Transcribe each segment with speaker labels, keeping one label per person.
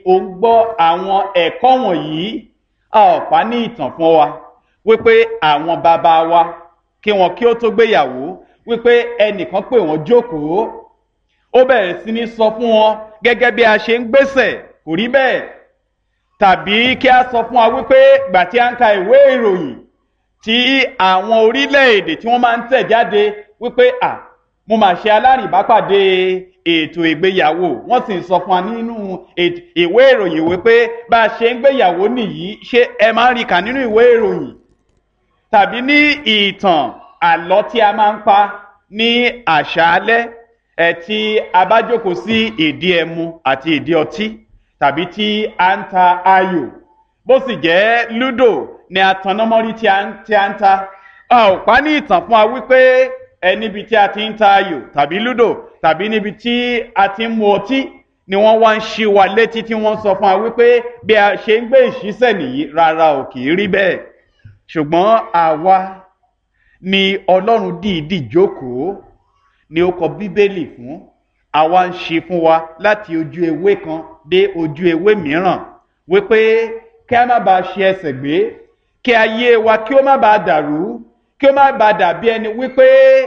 Speaker 1: ò ń gbọ́ àwọn ẹ̀kọ́ wọ̀nyí, a ò pa ní ìtàn fún wa wípé àwọn bàbá wa kí wọn kí ó tó gbéyàwó, wípé ẹnìkan pè wọ́n jókòó, ó bẹ̀rẹ̀ sí ní sọ fún wọn gẹ́gẹ́ bí a ṣe ń gbésẹ̀, kò rí bẹ́ẹ̀. Tàbí kí a sọ fún wa wípé gbà tí a ń ka ìwé ìròyìn tí àwọn orílẹ̀-èdè tí wọ́n máa ń tẹ̀ jáde wípé mo máa ṣe alárìnbápàdé ètò ìgbéyàwó, wọ́n sì ń sọ fún wa nínú ìwé ìròyìn wípé bá a ṣe ń gbéyàwó nìyí, ṣé ẹ máa ń rí kà nínú ìwé ìròyìn? Tàbí ní ìtàn àlọ́ tí a máa ń pa ní àṣálẹ́ tí a bá jókòó sí ìdí ẹmu àti ìdí ọtí, tàbí tí a ń ta ayò, bó sì jẹ́ lúdò ni atannámọ́rí tí a ń ta. A ò pa ní ìtàn fún wa wípé níbi tí a ti ń ta ayò tàbí lúdò tàbí níbi tí a ti ń mu ọtí ni wọ́n wá ń ṣí wa létí tí wọ́n sọ fún wa wípé bí a ṣe ń gbé ìṣísẹ̀ nìyí. Rárá o, kì í rí bẹ́ẹ̀. Ṣùgbọ́n àwa ni Ọlọ́run dìídì jókòó ni ó kọ Bíbélì fún. Àwa ń ṣe fún wa láti ojú ewé kan dé ojú ewé mìíràn wípé kí a má bàa ṣe ẹsẹ̀ gbé, kí ayé wa kí ó má bàa dàrú, kí ó má bàa dàbí ẹni wípé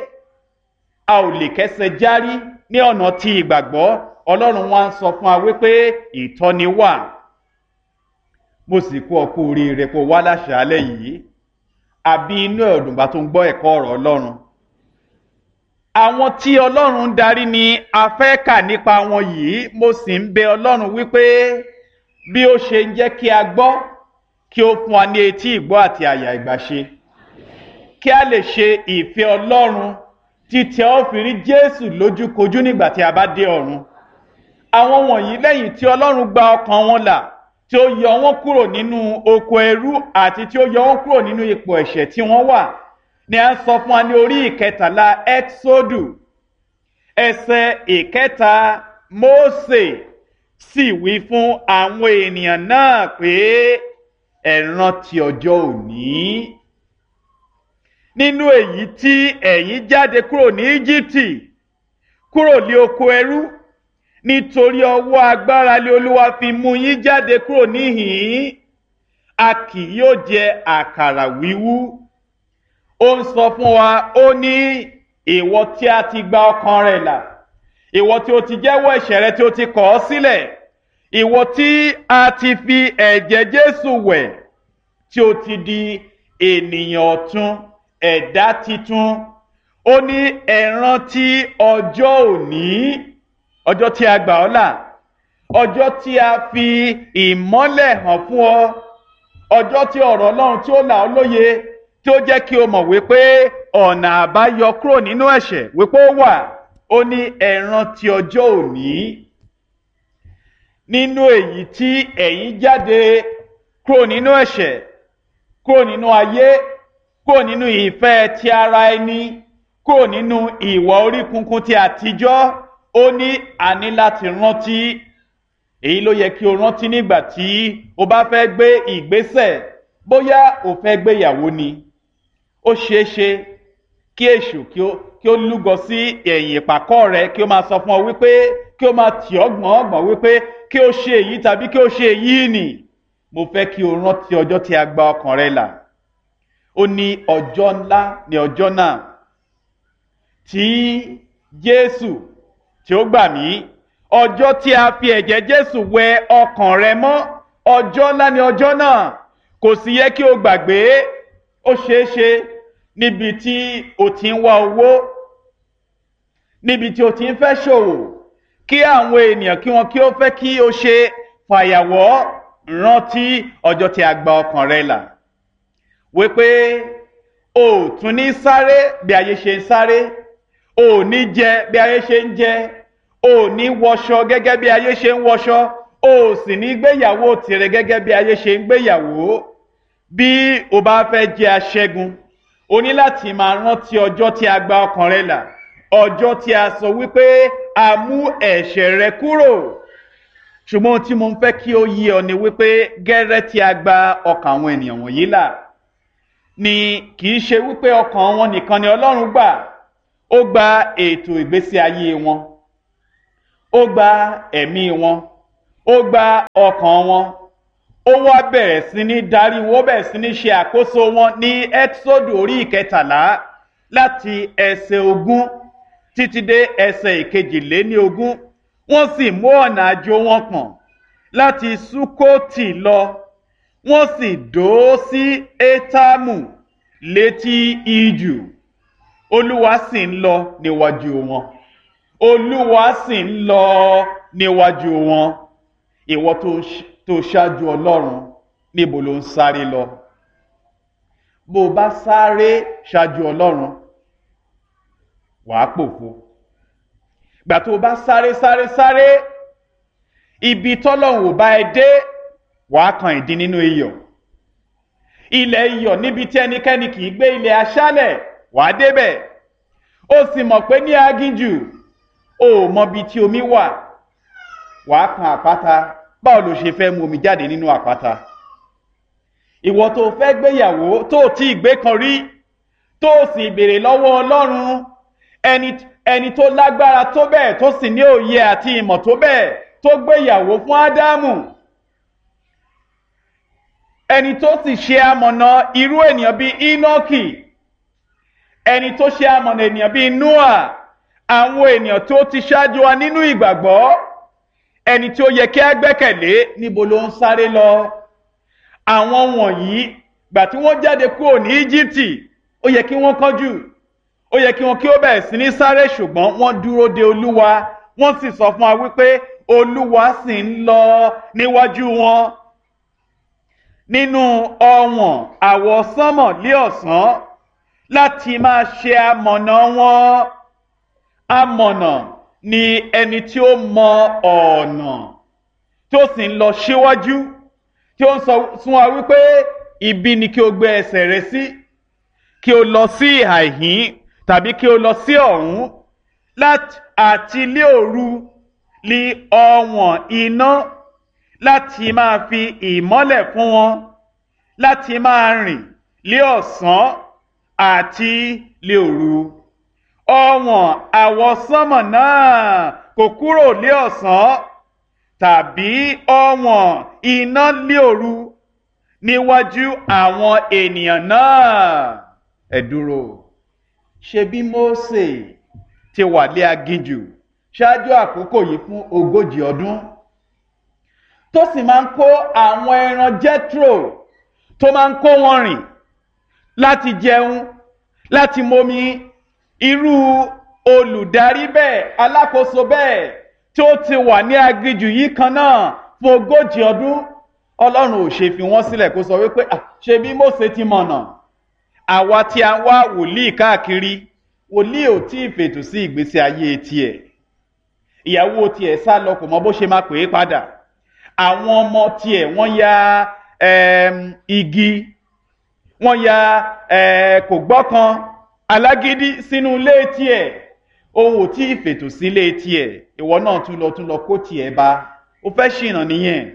Speaker 1: a ò lè kẹ́sẹ̀ járí ní ọ̀nà ti ìgbàgbọ́. Ọlọ́run wá ń sọ fún wa wípé ìtọ́ni wà. Mo sì kú ọ kú oríire kó wá láṣàálẹ̀ yìí, àbí inú ẹ̀dùn bá tó ń gbọ́ ẹ̀kọ́ ọ̀rọ̀ Ọlọ́run. Àwọn tí Ọlọ́run ń darí ni a fẹ́ kà nípa wọn yìí. Mo sì ń bẹ Ọlọ́run wípé bí ó ṣe ń jẹ́ kí a gbọ́, kí ó fún wa ní etí ìgbọ́ àti àyà ìgbàṣe, kí a lè ṣe ìfẹ́ Ọlọ́run títí a ó fi rí Jésù lójúkojú nígbà tí a bá dé ọ̀run. Àwọn wọ̀nyí lẹ́yìn tí Ọlọ́run gba ọkàn wọn là, tí ó yọ wọ́n kúrò nínú oko ẹrú àti tí ó yọ wọ́n kúrò nínú ipò ẹ̀ṣẹ̀ tí wọ́n wà, ni a ń sọ fún wa ní orí 13 Ẹ́kísódù ẹsẹ̀ 3. Mósè sì wí fún àwọn ènìyàn náà pé ẹ rántí ọjọ́ òní, nínú èyí tí ẹ̀yin jáde kúrò ní Íjíbítì, kúrò ní oko ẹrú, nítorí ọwọ́ agbára lé Olúwa fi mú yín jáde kúrò níhìn-ín. A kì yóò jẹ àkàrà wíwú. Ó ń sọ fún wa, ó ní ìwọ tí a ti gba ọkàn rẹ̀ là, ìwọ tí ó ti jẹ́wọ́ ẹ̀ṣẹ̀ rẹ tí ó ti kọ̀ ọ́ sílẹ̀, ìwọ tí a ti fi ẹ̀jẹ̀ Jésù wẹ̀, tí ó ti di ènìyàn ọ̀tun, ẹ̀dá titun. Ó ní ẹ rántí ọjọ́ òní, ọjọ́ tí a gbà ọ́ là, ọjọ́ tí a fi ìmọ́lẹ̀ hàn fún ọ, ọjọ́ tí ọ̀rọ̀ Ọlọ́run tí ó là ọ́ lóye, tí ó jẹ́ kí o mọ̀ wípé ọ̀nà àbáyọ kúrò nínú ẹ̀ṣẹ̀ wípé ó wà. Ó ní ẹ rántí ọjọ́ òní, nínú èyí tí ẹ̀yin jáde kúrò nínú ẹ̀ṣẹ̀, kúrò nínú ayé, kúrò nínú ìfẹ́ ti ara ẹni, kúrò nínú ìwà orí kunkun ti àtijọ́. Ó ní a ní láti rántí. Èyí ló yẹ kí o rántí nígbà tí o bá fẹ́ gbé ìgbésẹ̀. Bóyá o fẹ́ gbéyàwó ni, ó ṣeéṣe kí èṣù kí ó lúgọ sí ẹ̀yìn ìpàkọ́ rẹ, kí ó máa sọ fún ọ wípé, kí ó máa tì ọ́ gbọ̀ngbọ̀n wípé kí ó ṣe èyí tàbí kí ó ṣe èyí nì. Mo fẹ́ kí o rántí ọjọ́ tí a gba ọkàn rẹ là. Ó ní ọjọ́ ńlá ní ọjọ́ náà tí Jésù tí ó gbà mí, ọjọ́ tí a fi ẹ̀jẹ̀ Jésù wẹ ọkàn rẹ mọ́, ọjọ́ ńlá ní ọjọ́ náà. Kò sì yẹ kí o gbàgbé. Ó ṣeéṣe níbi tí o ti ń wá owó, níbi tí o ti ń fẹ́ ṣòwò, kí àwọn ènìyàn kí wọn kí ó fẹ́ kí o ṣe fàyàwọ́. Rántí ọjọ́ tí a gba ọkàn rẹ là, wípé o tún ní sáré bí ayé ṣe ń sáré, o ní jẹ bí ayé ṣe ń jẹ, o ní wọṣọ gẹ́gẹ́ bí ayé ṣe ń wọṣọ, o sì ní gbéyàwó tìrẹ gẹ́gẹ́ bí ayé ṣe ń gbéyàwó. Bí o bá fẹ́ jẹ́ aṣẹ́gun, o ní láti máa rántí ọjọ́ tí a gba ọkàn rẹ là, ọjọ́ tí a sọ wípé a mú ẹ̀ṣẹ̀ rẹ kúrò. Ṣùgbọ́n tí mo ń fẹ́ kí ó yé ọ ni wípé gẹ́rẹ́ tí a gba ọkàn àwọn ènìyàn wọ̀nyí là, ni kì í ṣe wípé ọkàn wọn nìkan ni Ọlọ́run gbà. Ó gba ètò ìgbésí ayé wọn, ó gba ẹ̀mí wọn, ó gba ọkàn wọn, ó wá bẹ̀rẹ̀ sí ní darí wọn, bẹ̀rẹ̀ sí ní ṣe àkóso wọn ní Ẹ́kísódù orí ìkẹtàlá láti ẹsẹ̀ 20 títí dé ẹsẹ̀ 21. Wọ́n sì mú ọ̀nà àjò wọn pọ̀n láti Súkótì lọ, wọ́n sì dó sí Étámù létí ijù. Olúwa sì ń lọ níwájú wọn. Olúwa sì ń lọ níwájú wọn. Ìwọ tó ṣáájú Ọlọ́run, níbo ló ń sáré lọ? Bó o bá sáré ṣáájú Ọlọ́run, wàá pòfo. Gbà tó o bá sáré, ibi tọ́lọ́run ò bá ẹ dé, wàá kan ìdí nínú iyọ̀. Ilẹ̀ iyọ̀ níbi tí ẹnikẹ́ni kì í gbé, ilẹ̀ aṣálẹ̀, wàá débẹ̀. Ó sì mọ̀ pé ní aginjù, o ò mọbi tí omi wà, wàá kan àpáta. Báwo ló ṣe fẹ́ mú omi jáde nínú àpáta? Ìwọ tó fẹ́ gbéyàwó tó tí ì gbé kan rí, tó sì béèrè lọ́wọ́ Ọlọ́run, ẹni tó lágbára tó bẹ́ẹ̀, tó sì ní òye àti ìmọ̀ tó bẹ́ẹ̀, tó gbéyàwó fún Ádámù, ẹni tó sì ṣe amọ̀nà irú ènìyàn bíi Íńọ́kì, ẹni tó ṣe amọ̀nà ènìyàn bíi Nóà, àwọn ènìyàn tó ti ṣáájú wa nínú ìgbàgbọ́, ẹni tí ó yẹ kí a gbẹ́kẹ̀lé, níbo ló ń sáré lọ? Àwọn wọ̀nyí, gbà tí wọ́n jáde kúrò ní Íjíbítì, ó yẹ kí wọ́n kánjú, ó yẹ kí wọ́n kí ó bẹ̀rẹ̀ sí ní sáré, ṣùgbọ́n wọ́n dúró de Olúwa. Wọ́n sì sọ fún wa wípé Olúwa sì ń lọ níwájú wọn nínú ọ̀wọ̀n àwọsánmọ̀ lé ọ̀sán láti máa ṣe amọ̀nà wọn. Amọ̀nà ni ẹni tí ó mọ ọ̀nà, tí ó sì ń lọ síwájú, tí ó ń sọ fún wa wípé ibi ni kí o gbé ẹsẹ̀ rẹ sí, kí o lọ sí ìhà ìhín tàbí kí o lọ sí ọ̀hún. Àti lé òru li ọ̀wọ̀n iná láti máa fi ìmọ́lẹ̀ fún wọn, láti máa rìn lé ọ̀sán àti lé òru. Ọ̀wọ̀n àwọsánmọ̀ náà kò kúrò lé ọ̀sán, tàbí ọ̀wọ̀n iná lé òru níwájú àwọn ènìyàn náà. Ẹ dúró, ṣebí Mósè ti wà lé aginjù ṣáájú àkókò yìí fún 40 ọdún, tó sì máa ń kó àwọn ẹran Jétrò, tó máa ń kó wọn rìn láti jẹun, láti momi. Irú olùdarí bẹ́ẹ̀, alákòóso bẹ́ẹ̀, tí ó ti wà ní aginjù yìí kan náà fún 40 ọdún, Ọlọ́run ò ṣe fi wọ́n sílẹ̀ kó sọ wípé ṣebí Mósè ti mọ̀nà. Àwa tí a wá wòlíì káàkiri, wòlíì ò tí ì fètò sí ìgbésí ayé tiẹ̀. Ìyàwó tiẹ̀ sá lọ, kò mọ bó ṣe máa pè é padà. Àwọn ọmọ tiẹ̀ wọ́n ya igi, wọ́n ya kò gbọ́kan alágídí sínú ilé tiẹ̀. Òun ò tí ì fètò sí ilé tiẹ̀. Ìwọ náà tún lọ kó tiẹ̀ bá. Ó fẹ́ ṣìnà nìyẹn.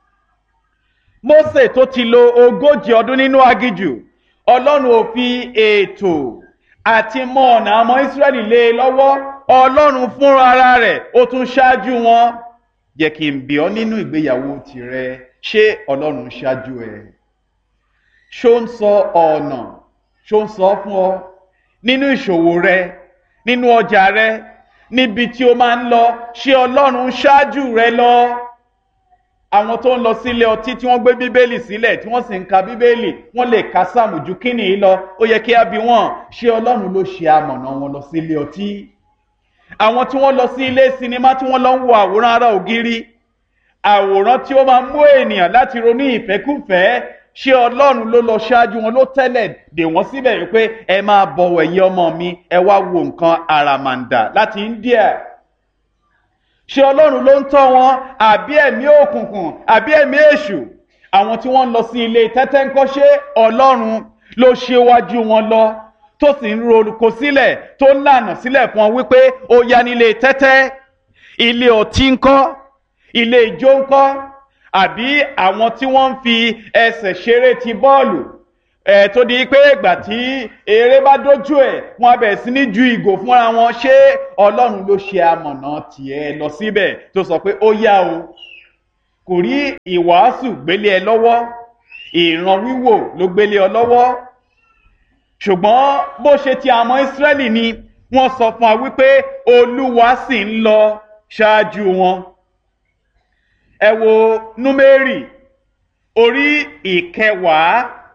Speaker 1: Mósè tó ti lò 40 ọdún nínú aginjù, Ọlọ́run ò fi ètò àti mọ ọ̀nà ọmọ Ísírẹ́lì lé lọ́wọ́. Ọlọ́run fúnra ara rẹ̀ ó tún ṣáájú wọn. Jẹ́ kí n bi ọ́ nínú ìgbéyàwó tìrẹ, ṣé Ọlọ́run ṣáájú ẹ? Ṣó ń sọ ọ̀nà, ṣó ń sọ fún ọ nínú ìṣòwò rẹ, nínú ọjà rẹ, níbi tí o máa ń lọ? Ṣé Ọlọ́run ṣáájú rẹ lọ? Àwọn tó ń lọ sílé ọtí tí wọ́n gbé bíbélì sílẹ̀, tí wọ́n sì ń ka bíbélì, wọ́n lè ka sáàmù ju kíni yìí lọ. Ó yẹ kí á bi wọ́n, ṣé Ọlọ́run ló ṣe amọ̀nà wọn lọ sílé ọtí? Àwọn tí wọ́n lọ sí ilé sinimá, tí wọ́n lọ ń wo àwòrán ara ògiri, àwòrán tí ó máa mú ènìyàn láti ronú ìfẹ́kúfẹ̀ẹ́, ṣé Ọlọ́run ló lọ ṣáájú wọn, ló tẹ́lẹ̀ dè wọ́n síbẹ̀ wípé ẹ máa bọ̀wọ̀ ẹ̀yin ọmọ mi, ẹ wá wo nǹkan àràmàǹdà láti India? Ṣé Ọlọ́run ló ń tọ́ wọn, àbí ẹ̀mí òkùnkùn, àbí ẹ̀mí èṣù? Àwọn tí wọ́n lọ sí ilé tẹ́tẹ́ ńkọ́, ṣé Ọlọ́run ló ṣíwájú wọn lọ, tó sì ń rorúkọ sílẹ̀, tó ń lànà sílẹ̀ fún wọn wípé ó yá nílé tẹ́tẹ́? Ilé ọtí ńkọ́? Ilé ijó ńkọ́? Àbí àwọn tí wọ́n ń fi ẹsẹ̀ ṣeré ti bọ́ọ̀lù, tó di pé ìgbà tí eré bá dójú ẹ̀, wọ́n á bẹ̀rẹ̀ sí ní ju ìgò fúnra wọn? Ṣé Ọlọ́run ló ṣe amọ̀nà tiẹ̀ lọ síbẹ̀ tó sọ pé ó yá o? kò rí ìwàásù gbélé ẹ lọ́wọ́, ìran wíwò ló gbélé ọ lọ́wọ́. Ṣùgbọ́n bó ṣe ti àwọn Ísírẹ́lì ni wọ́n sọ fún wa wípé Olúwa sì ń lọ ṣáájú wọn. Ẹ wo Númérì orí ìkẹwàá,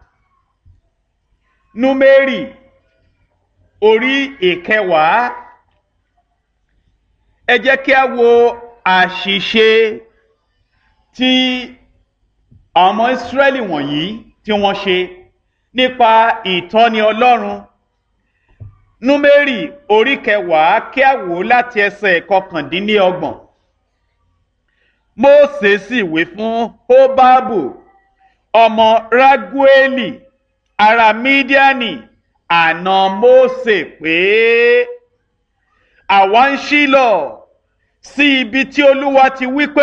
Speaker 1: Númérì orí ìkẹwàá. Ẹ jẹ́ kí a wo àṣìṣe tí àwọn Ísírẹ́lì wọ̀nyí tí wọ́n ṣe nípa ìtọ́ni Ọlọ́run. Númérì orí kẹwàá, kí a wò láti ẹsẹ̀ 29. Mósè sì wí fún Hóbábù ọmọ Rágúélì ará Mídíánì àna Mósè pé àwa ń ṣílọ sí ibi tí Olúwa ti wí pé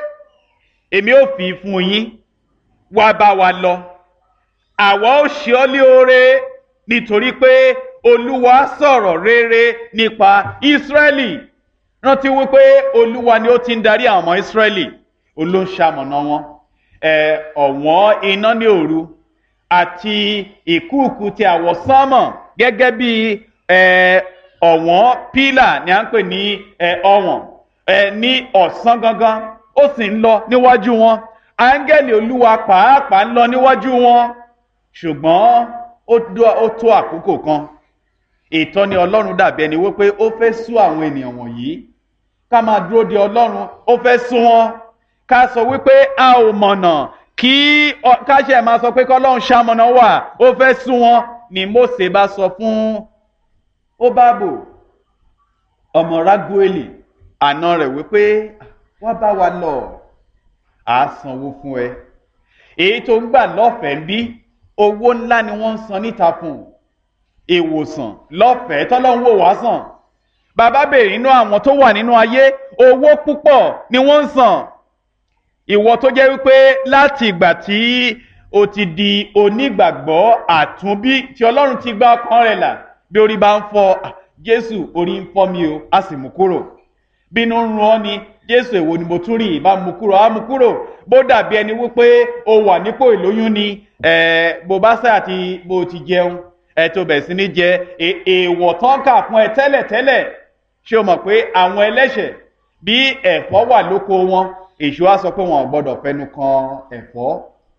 Speaker 1: èmi ó fi fún yín, wá bá wa lọ. Àwa ó ṣe ọ́ lóore nítorí pé Olúwa sọ̀rọ̀ rere nípa Ísírẹ́lì. Rántí wípé Olúwa ni ó ti ń darí àwọn ọmọ Ísírẹ́lì, olóńṣamọ̀nà wọn. Ọ̀wọ́n iná ní òru àti ìkúùkù ti àwọsánmọ̀ gẹ́gẹ́ bí ọ̀wọ́n pílà ni à ń pè ní ọ̀wọ̀n ní ọ̀sán gangan, ó sì ń lọ níwájú wọn. Áńgẹ́lì Olúwa pàápàá ń lọ níwájú wọn. Ṣùgbọ́n ó tó àkókò kan, ìtọ́ni Ọlọ́run dàbí ẹni wípé ó fẹ́ sú àwọn ènìyàn wọ̀nyí. Ká máa dúró de Ọlọ́run, ó fẹ́ sú wọn. Ká sọ wípé a ò mọ̀nà, kí káṣẹ máa sọ pé kọ́lọ́run ṣamọ̀nà wà, ó fẹ́ sú wọn. Ni Mósè bá sọ fún Hóbábù ọmọ Rágúélì àna rẹ̀ wípé wá bá wa lọ, à á sanwó fún ẹ. Èyí tó ń gbà lọ́fẹ̀ẹ́ bí owó ńlá ni wọ́n ń san níta fún ìwòsàn lọ́fẹ̀ẹ́ tọ́lọ́run wò wá sàn. Bàbá béèrè nínú àwọn tó wà nínú ayé, owó púpọ̀ ni wọ́n ń san. Ìwọ tó jẹ́ wípé láti ìgbà tí o ti di onígbàgbọ́ àtúnbí tí Ọlọ́run ti gba ọkàn rẹ̀ là, bí orí bá ń fọ́, Jésù orí ń fọ́ mi o, a sì mú kúrò. Bínú ń run ọ́ ni, Jésù èwo ni mo tún rí, ìbá mú kúrò, á mú kúrò. Bó dàbí ẹni wípé o wà nípò ìlóyún ni, bó bá sáà ti bó ti jẹun, tó bẹ̀rẹ̀ sí ní jẹ èèwọ̀ tán kà fún ẹ tẹ́lẹ̀tẹ́lẹ̀. Ṣé o mọ̀ pé àwọn ẹlẹ́ṣẹ̀ bí ẹ̀fọ́ wà lóko wọn, èṣù á sọ pé wọn ò gbọ́dọ̀ fẹnu kan ẹ̀fọ́.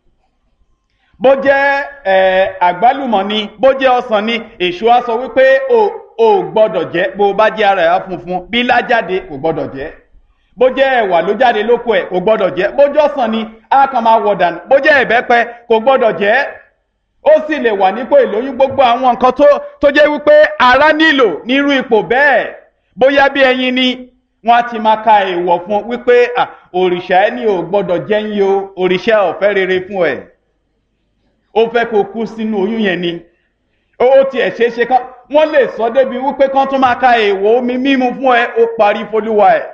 Speaker 1: Bó jẹ́ àgbálùmọ̀ ni, bó jẹ́ ọsàn ni, èṣù á sọ wípé o gbọ́dọ̀ jẹ. Bó bá jẹ́ ara ẹ̀ funfun, bí lájáde kò gbọ́dọ̀ jẹ. Bó jẹ́ ẹ̀wà ló jáde lóko ẹ̀ kò gbọ́dọ̀ jẹ. Bó jẹ́ ọsàn ni, á kàn máa wọ̀ dànù. Bó jẹ́ ìbẹ́pẹ kò gbọ́dọ̀ jẹ. Ó sì lè wà nípò ìlóyún. Gbogbo àwọn nǹkan tó jẹ́ wípé ara nílò nírú ipò bẹ́ẹ̀. Bóyá bí ẹyin ni, wọ́n á ti máa ka èèwọ̀ fún wípé òrìṣà ẹni ò gbọ́dọ̀ jẹ́yìn o, òrìṣà ò fẹ́ rere fún ẹ̀. Ó fẹ́ kó kú sínú oyún yẹn ni. Ó ti ẹ̀ ṣe é ṣe kán, wọ́n lè sọ débi wípé kán tún máa ka èèwọ̀ omi mímu fún ẹ, ó parí fólúwa ẹ̀.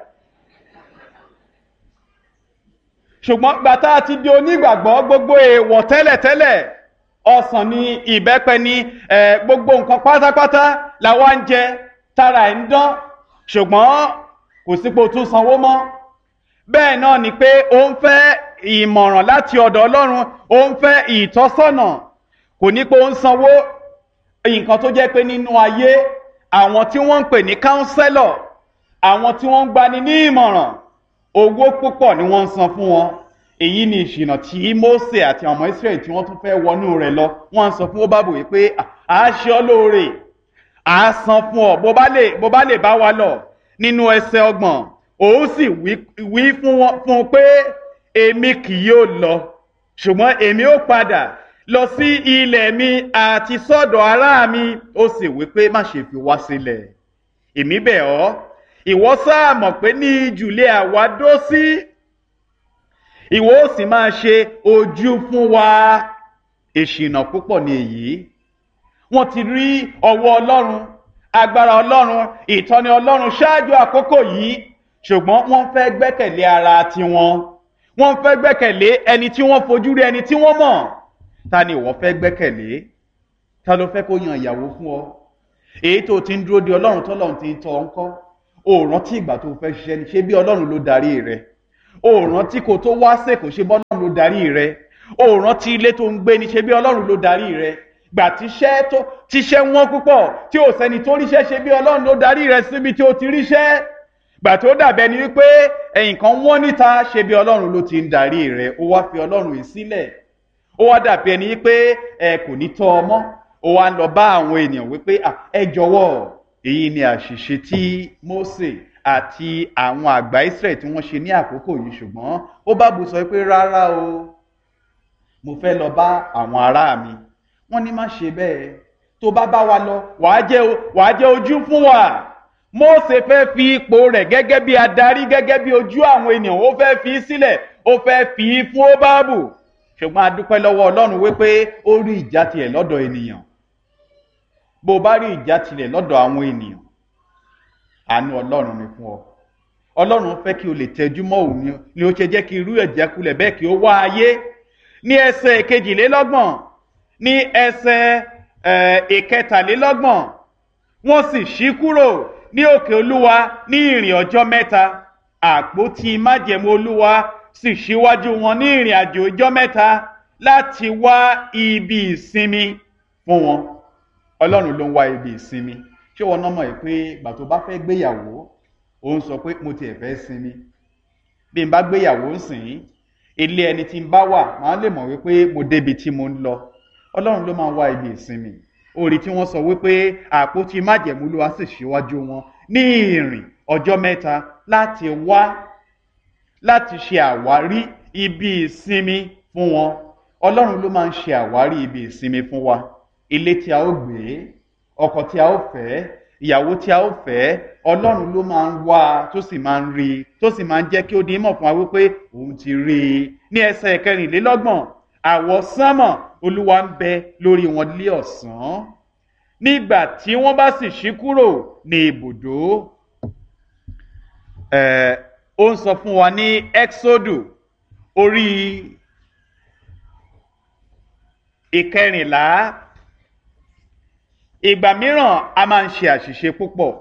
Speaker 1: Ṣùgbọ́n gbàtà ti di onígbàgbọ́, gbogbo èèwọ̀ tẹ́lẹ̀tẹ́lẹ̀, ọsàn ni, ìbẹ́pẹ ni, gbogbo nǹkan pátápátá làwa ń jẹ, tára ẹ̀ ń dán. Ṣùgbọ́n kò sípò tún sanwó mọ́. Bẹ́ẹ̀ náà ni pé ó ń fẹ́ ìmọ̀ràn láti ọ̀dọ̀ Ọlọ́run, ó ń fẹ́ ìtọ́sọ́nà, kò ní pé ó ń sanwó. Nǹkan tó jẹ́ pé nínú ayé, àwọn tí wọ́n ń pè ní káúnsẹ́lọ̀, àwọn tí wọ́n ń gbani ní ìmọ̀ràn, owó púpọ̀ ni wọ́n ń san fún wọn. Èyí ni ìṣìnà tí Mósè àti ọmọ Ísírẹ́lì tí wọ́n tún fẹ́ wọnú rẹ̀ lọ. Wọ́n ń sọ fún Hóbábù wípé à á ṣe ọ́ lóore, à á san fún ọ bó bá lè bá wa lọ. Nínú ẹsẹ̀ 30, òun sì wí fún un pé èmi kì yóò lọ, ṣùgbọ́n èmi ó padà lọ sí ilẹ̀ mi àti sọ́dọ̀ ará mi. Ó sì wí pé má ṣe fi wá sílẹ̀. Èmi bẹ̀ ọ́, ìwọ sáà mọ̀ pé ní ìjùlé àwa dó sí, ìwọ ó sì máa ṣe ojú fún wa. Ìṣìnà púpọ̀ ni èyí. Wọ́n ti rí ọwọ́ Ọlọ́run, agbára Ọlọ́run, ìtọ́ni Ọlọ́run ṣáájú àkókò yìí, ṣùgbọ́n wọ́n fẹ́ gbẹ́kẹ̀lé ara tiwọn. Wọ́n fẹ́ gbẹ́kẹ̀lé ẹni tí wọ́n fojú rí, ẹni tí wọ́n mọ̀. Ta ni ìwọ fẹ́ gbẹ́kẹ̀lé? Ta ló fẹ́ kó yan ìyàwó fún ọ? Èyí tó ti ń dúró de Ọlọ́run tọ́lọ́run ti ń tọ́ ọ ńkọ́? O rántí ìgbà tó fẹ́ ṣiṣẹ́ ni, ṣé bí Ọlọ́run ló darí rẹ̀? o rántí kó tó wá sèkò ṣe bí Ọlọ́run ló darí rẹ, o rántí ilé tó ń gbé ní ṣe bí Ọlọ́run ló darí rẹ, gbà tíṣẹ́ wọ́n púpọ̀ tí ò sẹ́ni tó ríṣẹ́ ṣe bí Ọlọ́run ló darí rẹ síbi tí o ti ríṣẹ́, gbà tó dàbẹ́ ni wípé ẹ̀yìn kan wọ́n níta ṣe bí Ọlọ́run ló ti ń darí rẹ, ó wá fi Ọlọ́run yìí sílẹ̀, ó wá dàbí ẹni wípé ẹ kò ní tọ́ ọmọ, ó wá ń lọ bá àwọn ènìyàn wípé ẹ jọ̀wọ́, èyí ni àṣìṣe tí Mósè àti àwọn àgbà Ísírẹ́lì tí wọ́n ṣe ní àkókò yìí, ṣùgbọ́n ó bá bù sọ pé rárá o, mo fẹ́ lọ bá àwọn ará mi. Wọ́n ní má ṣe bẹ́ẹ̀, tó bá bá wa lọ wàá jẹ́ ojú fún wa. Mósè fẹ́ fi ipò rẹ̀ gẹ́gẹ́ bí adarí, gẹ́gẹ́ bí ojú àwọn ènìyàn, ó fẹ́ fi sílẹ̀, ó fẹ́ fi fún Hóbábù, ṣùgbọ́n a dúpẹ́ lọ́wọ́ Ọlọ́run wípé ó rí ìjátìlẹ̀ lọ́dọ̀ ènìyàn. Bó bá rí ìjátìlẹ̀ lọ́dọ̀ àwọn ènìyàn, àánú Ọlọ́run ni fún ọ. Ọlọ́run fẹ́ kí o lè tẹjú mọ́ òun ni ó ṣe jẹ́ kí irú ìjákulẹ̀ bẹ́ẹ̀ kí ó wá ayé. Ní ẹsẹ̀ kejìlélọ́gbọ̀n, ní ẹsẹ̀ ìkẹtàlélọ́gbọ̀n, wọ́n sì ṣí kúrò ní òkè Olúwa ní ìrìn ọjọ́ mẹ́ta, àpótí májẹ̀mú Olúwa sì ṣíwájú wọn ní ìrìn àjò ọjọ́ mẹ́ta láti wá ibi ìsinmi fún wọn. Ọlọ́run ló ń wá ibi ìsinmi. Ṣé wọn náà mọ̀ pé ìgbà tó bá fẹ́ gbéyàwó, ó ń sọ pé mo tiẹ̀ fẹ́ sinmi. Bí n bá gbéyàwó ń sìn, ilé ẹni tí n bá wà máa lè mọ̀ wípé mo débi tí mo ń lọ. Ọlọ́run ló máa ń wá ibi ìsinmi. Orí tí wọ́n sọ wípé àpótí májẹ̀mú Olúwa sì ṣíwájú wọn ní ìrìn ọjọ́ mẹ́ta láti ṣe àwárí ibi ìsinmi fún wọn. Ọlọ́run ló máa ń ṣe àwárí ibi ìsinmi fún wa. Ilé tí a ó gbé, ọkọ tí a ó fẹ́, ìyàwó tí a ó fẹ́, Ọlọ́run ló máa ń wá tó sì máa ń rí, tó sì máa ń jẹ́ kí ó di mọ̀ fún wa wípé òun ti rí i. Ní ẹsẹ̀ kẹrìnlélọ́gbọ̀n, àwọsánmọ̀ Olúwa ń bẹ lórí wọn lé ọ̀sán, nígbà tí wọ́n bá sì ṣí kúrò ní ibùdó. Ó ń sọ fún wa ní Ẹ́ksódù orí ìkẹrìnlá. Ìgbà mìíràn a máa ń ṣe àṣìṣe púpọ̀.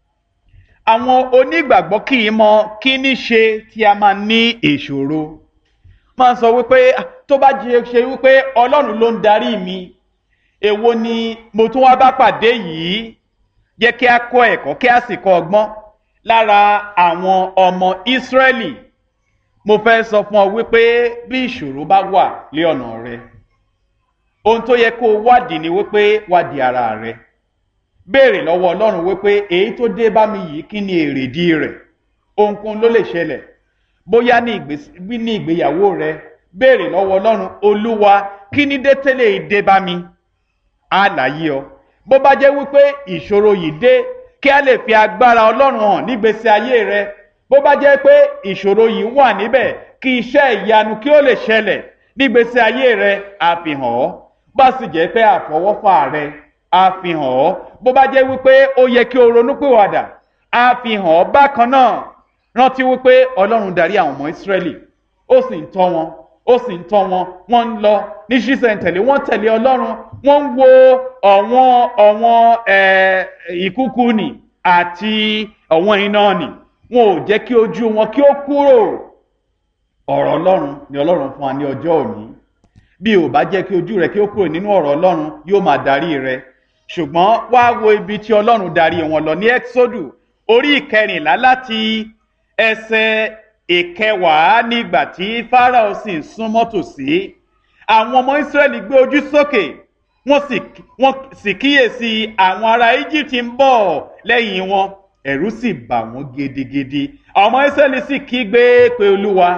Speaker 1: Àwọn onígbàgbọ́ kì í mọ kí ní ṣe tí a máa ní ìṣòro. Máa ń sọ wípé tó bá ṣe wípé Ọlọ́run ló ń darí mi, èwo ni mo tún wá bá pàdé yìí? Jẹ́ kí a kọ́ ẹ̀kọ́, kí a sì kọ́ ọgbọ́n lára àwọn ọmọ Ísírẹ́lì. Mo fẹ́ sọ fún ọ wípé bí ìṣòro bá wà lé ọ̀nà rẹ, ohun tó yẹ kó wádìí ni wípé wádìí ara rẹ. Béèrè lọ́wọ́ Ọlọ́run wípé èyí tó dé bá mi yìí kí ni èrèdí rẹ̀? Ohunkóhun ló lè ṣẹlẹ̀. Bóyá ní ìgbéyàwó rẹ, béèrè lọ́wọ́ Ọlọ́run, Olúwa, kí ni dé tẹ́lẹ̀ ìdé bá mi? Àlàyé ọ. Bó bá jẹ́ wípé ìṣòro yìí dé kí a lè fi agbára Ọlọ́run hàn nígbésí ayé rẹ, bó bá jẹ́ pé ìṣòro yìí wà níbẹ̀ kí iṣẹ́ ìyanu kí ó lè ṣẹlẹ̀ nígbésí ayé rẹ, a fi hàn ọ́. Bá sì jẹ́ pé àfọwọ́fà rẹ, a fi hàn ọ́. Bó bá jẹ́ wípé ó yẹ kí o ronúpìwàdà, a fi hàn ọ́ bákan náà. Rántí wípé Ọlọ́run darí àwọn ọmọ Ísírẹ́lì, ó sì ń tọ́ wọn, wọ́n ń lọ ní ṣísẹ̀ntẹ̀lé, wọ́n tẹ̀lé Ọlọ́run, wọ́n ń wo ọ̀wọ́n ìkúkú nì àti ọ̀wọ́n iná nì, wọn ò jẹ́ kí ojú wọn kí ó kúrò. Ọ̀rọ̀ Ọlọ́run ni Ọlọ́run fún wa ní ọjọ́ òní. Bí ò bá jẹ́ kí ojú rẹ kí ó kúrò nínú ọ̀rọ̀ Ọlọ́run, yóò máa darí rẹ. Ṣùgbọ́n wá wo ibi tí Ọlọ́run darí wọn lọ ní Ẹ́ksódù orí ìkẹrìnlá láti ẹsẹ̀ ìkẹwàá. Nígbà tí Fáráò sì ń súnmọ́ tòsí, àwọn ọmọ Ísírẹ́lì gbé ojú sókè, wọ́n sì kíyèsí àwọn ará Íjíbítì ń bọ̀ lẹ́yìn wọn, ẹ̀rù sì bà wọ́n gidigidi. Àwọn ọmọ Ísírẹ́lì sì kígbe pé Olúwa.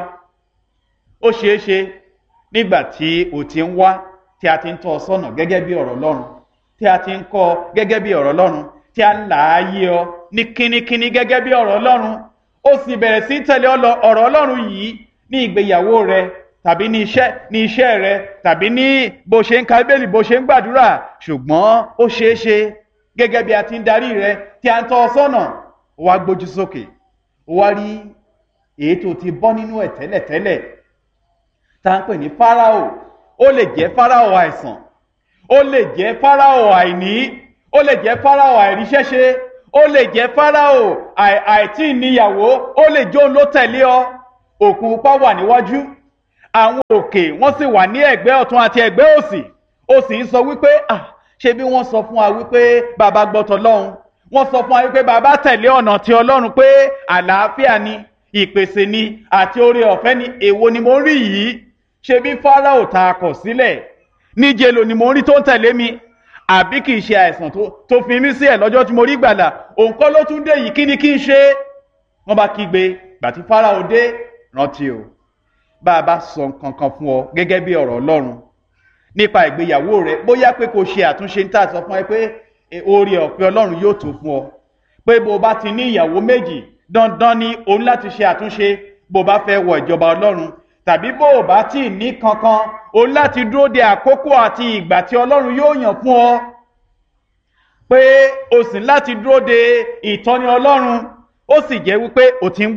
Speaker 1: Ó ṣeé ṣe nígbà tí o ti ń wá, tí a ti ń tọ́ ọ sọ́nà gẹ́gẹ́ bí ọ̀rọ̀ Ọlọ́run, tí a ti ń kọ́ ọ gẹ́gẹ́ bí ọ̀rọ̀ Ọlọ́run, tí a ń là á yé ọ ní kínníkínní gẹ́gẹ́ bí ọ̀rọ̀ Ọlọ́run, ó sì bẹ̀rẹ̀ sí tẹ̀lé ọ̀rọ̀ Ọlọ́run yìí ní ìgbéyàwó rẹ, tàbí ní iṣẹ́ rẹ, tàbí ní bó ṣe ń ka Bíbélì, bó ṣe ń gbàdúrà. Ṣùgbọ́n ó ṣeé ṣe gẹ́gẹ́ bí a ti ń darí rẹ, tí a ń tọ́ ọ sọ́nà, ó wá gbójú sókè, ó wá rí èyí tó ti bọ́ nínú ẹ̀ tẹ́lẹ̀tẹ́lẹ̀, tá ń pè ní Fáráò. Ó lè jẹ́ Fáráò àìsàn, ó lè jẹ́ Fáráò àìní, ó lè jẹ́ Fáráò àìríṣẹ́ṣe, ó lè jẹ́ Fáráò àìtí níyàwó, ó lè jó ló tẹ̀lé ọ. òkun pupa wà níwájú, àwọn òkè wọ́n sì wà ní ẹ̀gbẹ́ ọ̀tún àti ẹ̀gbẹ́ òsì. Ó sì ń sọ wípé ṣé bí wọ́n sọ fún wa wípé bàbá gbọ́ tọlọ́run, wọ́n sọ fún wa wípé bàbá tẹ̀lé ọ̀nà ti Ọlọ́run pé àlàáfíà ni, ìpèsè ni àti oore ọ̀fẹ́ ni, èwo ni mo rí yìí? Ṣé bí Fáráò ta kọ̀ sílẹ̀ níjẹ̀lò ni mo rí tó ń tẹ̀lé mi? Àbí kì í ṣe àìsàn tó fi mí sí ẹ̀ lọ́jọ́ tí mo rí gbàlà? Òun kọ́ ló tún dé yìí, kí ni kí n ṣe? Wọ́n bá kígbe, gbà tí Fáráò dé, rántí o, bá a bá sọ nǹkan kan fún ọ gẹ́gẹ́ bí ọ̀rọ̀ Ọlọ́run nípa ìgbéyàwó rẹ, bóyá pé kò ṣe àtúnṣe ní tà sọ fún ẹ pé oore ọ̀fẹ́ Ọlọ́run yóò tó fún ọ, pé bó bá ti ní ìyàwó méjì dandan ni òun láti ṣe àtúnṣe bó bá fẹ́ wọ ìjọba Ọlọ́run, tàbí bó bá tí ní kankan òun láti dúró de àkókò àti ìgbà tí Ọlọ́run yóò yàn fún ọ, pé o sì láti dúró de ìtọ́ni Ọlọ́run. Ó sì jẹ́ wípé o ti ń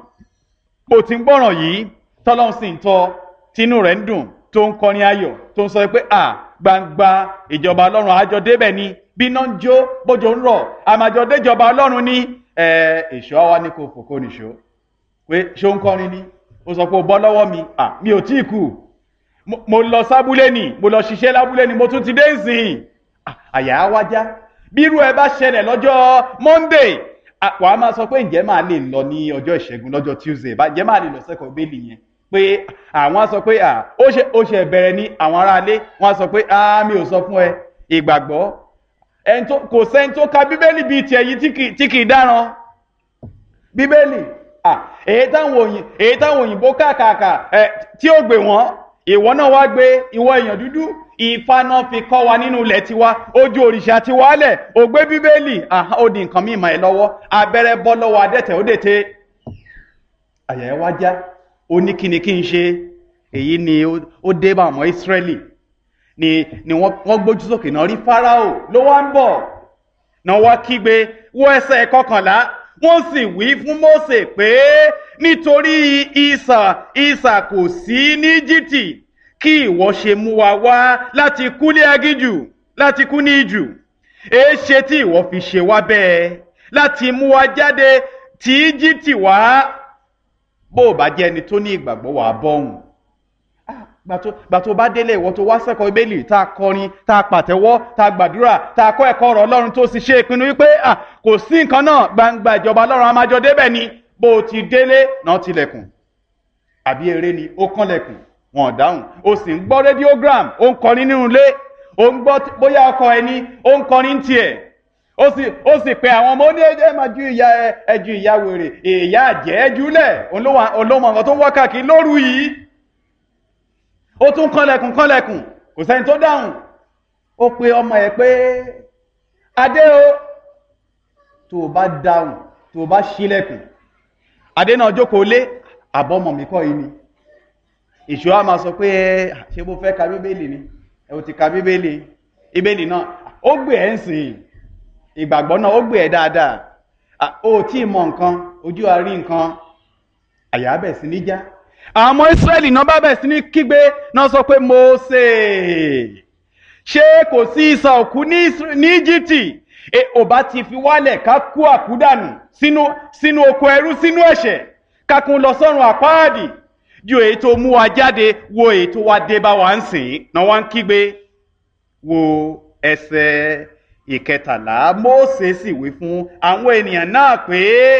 Speaker 1: gbọ́ràn yìí tọ́lọ́run sì ń tọ́, tínú rẹ̀ ń dùn, tó ń kọrin ayọ̀, tó ń sọ pé gbangba ìjọba Ọlọ́run àjọ débẹ̀ ni, bí iná ń jó bójò ń rọ̀ àmàjọ déjọba Ọlọ́run ni. Èṣù àwa ní kò fòkó nìṣó pé ṣó ń kọrin ni, ó sọ pé ó bọ́ lọ́wọ́ mi, mi ò tí ì kú, mo lọ sábúlé ni, mo lọ ṣiṣẹ́ lábúlé ni, mo tún ti dé ìsìn. Àyà á wájá. Bírú ẹ bá ṣẹlẹ̀ lọ́jọ́ Monday, wà á máa sọ pé ǹjẹ́ máa lè lọ ní ọjọ́ ìṣẹ́gun, lọ́jọ́ Tuesday, ǹjẹ́ máa lè lọ sẹ́kọ̀ọ́ bẹ́ẹ̀lì yẹn, pé àwọn á sọ pé ó ṣe bẹ̀rẹ̀ ní àwọn aráalé, wọ́n á sọ pé mi ò sọ fún ẹ. Ìgbàgbọ́ kò sẹ́ni tó ka Bíbélì bíi tiẹ̀ yìí tí kì í dáràn. Bíbélì èyí táwọn òyìnbó kàkàkà tí ó gbé wọn, ìwọ náà wá gbé, ìwọ èèyàn dúdú, Ifá fi kọ́ wa nínú ilẹ̀ tiwa, ojú òrìṣà ti wálẹ̀, ó gbé Bíbélì, ó di nǹkan mímọ́ ẹ lọ́wọ́, abẹ́rẹ́ bọ́ lọ́wọ́ adẹ́tẹ̀ ó dètè. Àyà ẹ wá já, ó ní kíni kí n ṣe. Èyí ni ó dé bá ọmọ Ísírẹ́lì ni wọ́n gbójú sókè náà rí Fáráò ló wá ń bọ̀, náà wá kígbe, wọ ẹsẹ̀ 11, wọ́n sì wí fún Mósè pé nítorí isà kò sí ní Íjíbítì, kí ìwọ ṣe mú wa wá láti kú ní aginjù, láti kú ní ijù. Èéṣe tí ìwọ fi ṣe wá bẹ́ẹ̀ láti mú wa jáde tí Íjíbítì wá? Bó bá jẹ́ ẹni tó ní ìgbàgbọ́ wà bọ́hùn. Gbà tó bá délé ìwọ tó wá sẹ́kọ̀ọ́ Bíbélì, tá a kọrin, tá a pàtẹ́wọ́, tá a gbàdúrà, tá a kọ́ ẹ̀kọ́ ọ̀rọ̀ Ọlọ́run, tó sì ṣe ìpinnu wípé kò sí nǹkan náà, gbangba ìjọba Ọlọ́run a máa jọ débẹ̀ ni. Bó ti délé náà tilẹ̀kùn, àbí eré ni ó kànlẹ̀kùn, wọn dáhùn. Ó sì ń gbọ́ rédíógram, ó ń kọrin nínú ilé, ó ń gbọ́ bóyá ọkọ ẹni ó ń kọrin tiẹ̀, ó sì pe àwọn ọmọ, ó ní ẹjẹ́ máa ju ìyá wèrè, ìyá àjẹ́ jùlẹ̀, olóhùn àwọn tó ń wá káàkiri lóru yìí. Ó tún kànlẹ̀kùn, kò sẹ́ni tó dáhùn. Ó pe ọmọ ẹ̀ pé adé o, tó o bá dáhùn, tó o bá ṣílẹ̀kùn. Adé náà jókòó lé, àbọ̀mọ̀ mi kọ́ yìí ni. Èṣù á máa sọ pé ṣé bó fẹ́ ka Bíbélì ni, ẹ ò ti ka Bíbélì náà, ó gbé ẹ̀ ń sìn, ìgbàgbọ́ náà ó gbé ẹ̀ dáadáa, ó tí ì mọ nǹkan, ojú àrí nǹkan, àyà bẹ̀ sí ní já. Àwọn ọmọ Ísírẹ́lì náà bá bẹ̀ sí ní kígbe, náà sọ pé Mósè, ṣé kò sí isà òkú ní Íjíbítì? Ò bá ti fi wálẹ̀ ká kú àkúdànù sínú oko ẹrú, sínú ẹ̀ṣẹ̀, ká kún lọ sọ́run àpáàdì, ju èyí tó mú wa jáde, wo èyí tó wá dé bá wa ń sìn. Náà wá ń kígbe. Wo ẹsẹ̀ 13, Mósè sì wí fún àwọn ènìyàn náà pé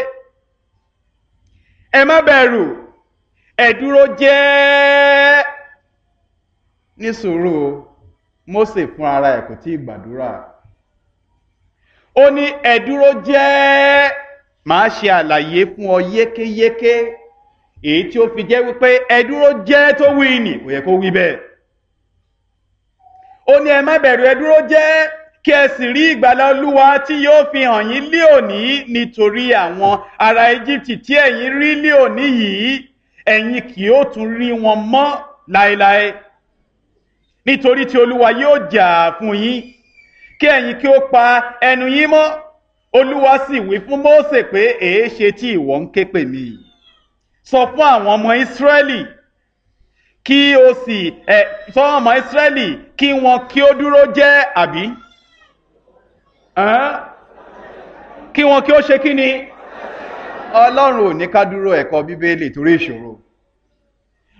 Speaker 1: ẹ má bẹ̀rù, ẹ dúró jẹ́. Ní sùúrù, Mósè fún ara ẹ̀ kò tí ì gbàdúrà. Ó ní ẹ dúró jẹ́, màá ṣe àlàyé fún ọ yékéyéké, èyí tí ó fi jẹ́ wípé ẹ dúró jẹ́ tó wí nì, kò yẹ kó wí bẹ́ẹ̀. Ó ní ẹ má bẹ̀rù, ẹ dúró jẹ́, kí ẹ sì rí ìgbàlà Olúwa tí yóò fi hàn yín lé òní, nítorí àwọn ará Íjíbítì tí ẹ̀yin rí lé òní yìí, ẹ̀yin kì yóò tún rí wọn mọ́ láéláé. Nítorí tí Olúwa yóò jà fún yín, kí ẹ̀yin kí ó pa ẹnu yín mọ́. Olúwa sì wí fún Mósè pé èéṣe tí ìwọ ń ké pè mí? Sọ fún àwọn ọmọ Ísírẹ́lì kí o sì sọ ọmọ Ísírẹ́lì kí wọn kí ó dúró jẹ́, àbí kí wọn kí ó ṣe kí ni? Ọlọ́run ò ní ká dúró ẹ̀kọ́ Bíbélì torí ìṣòro.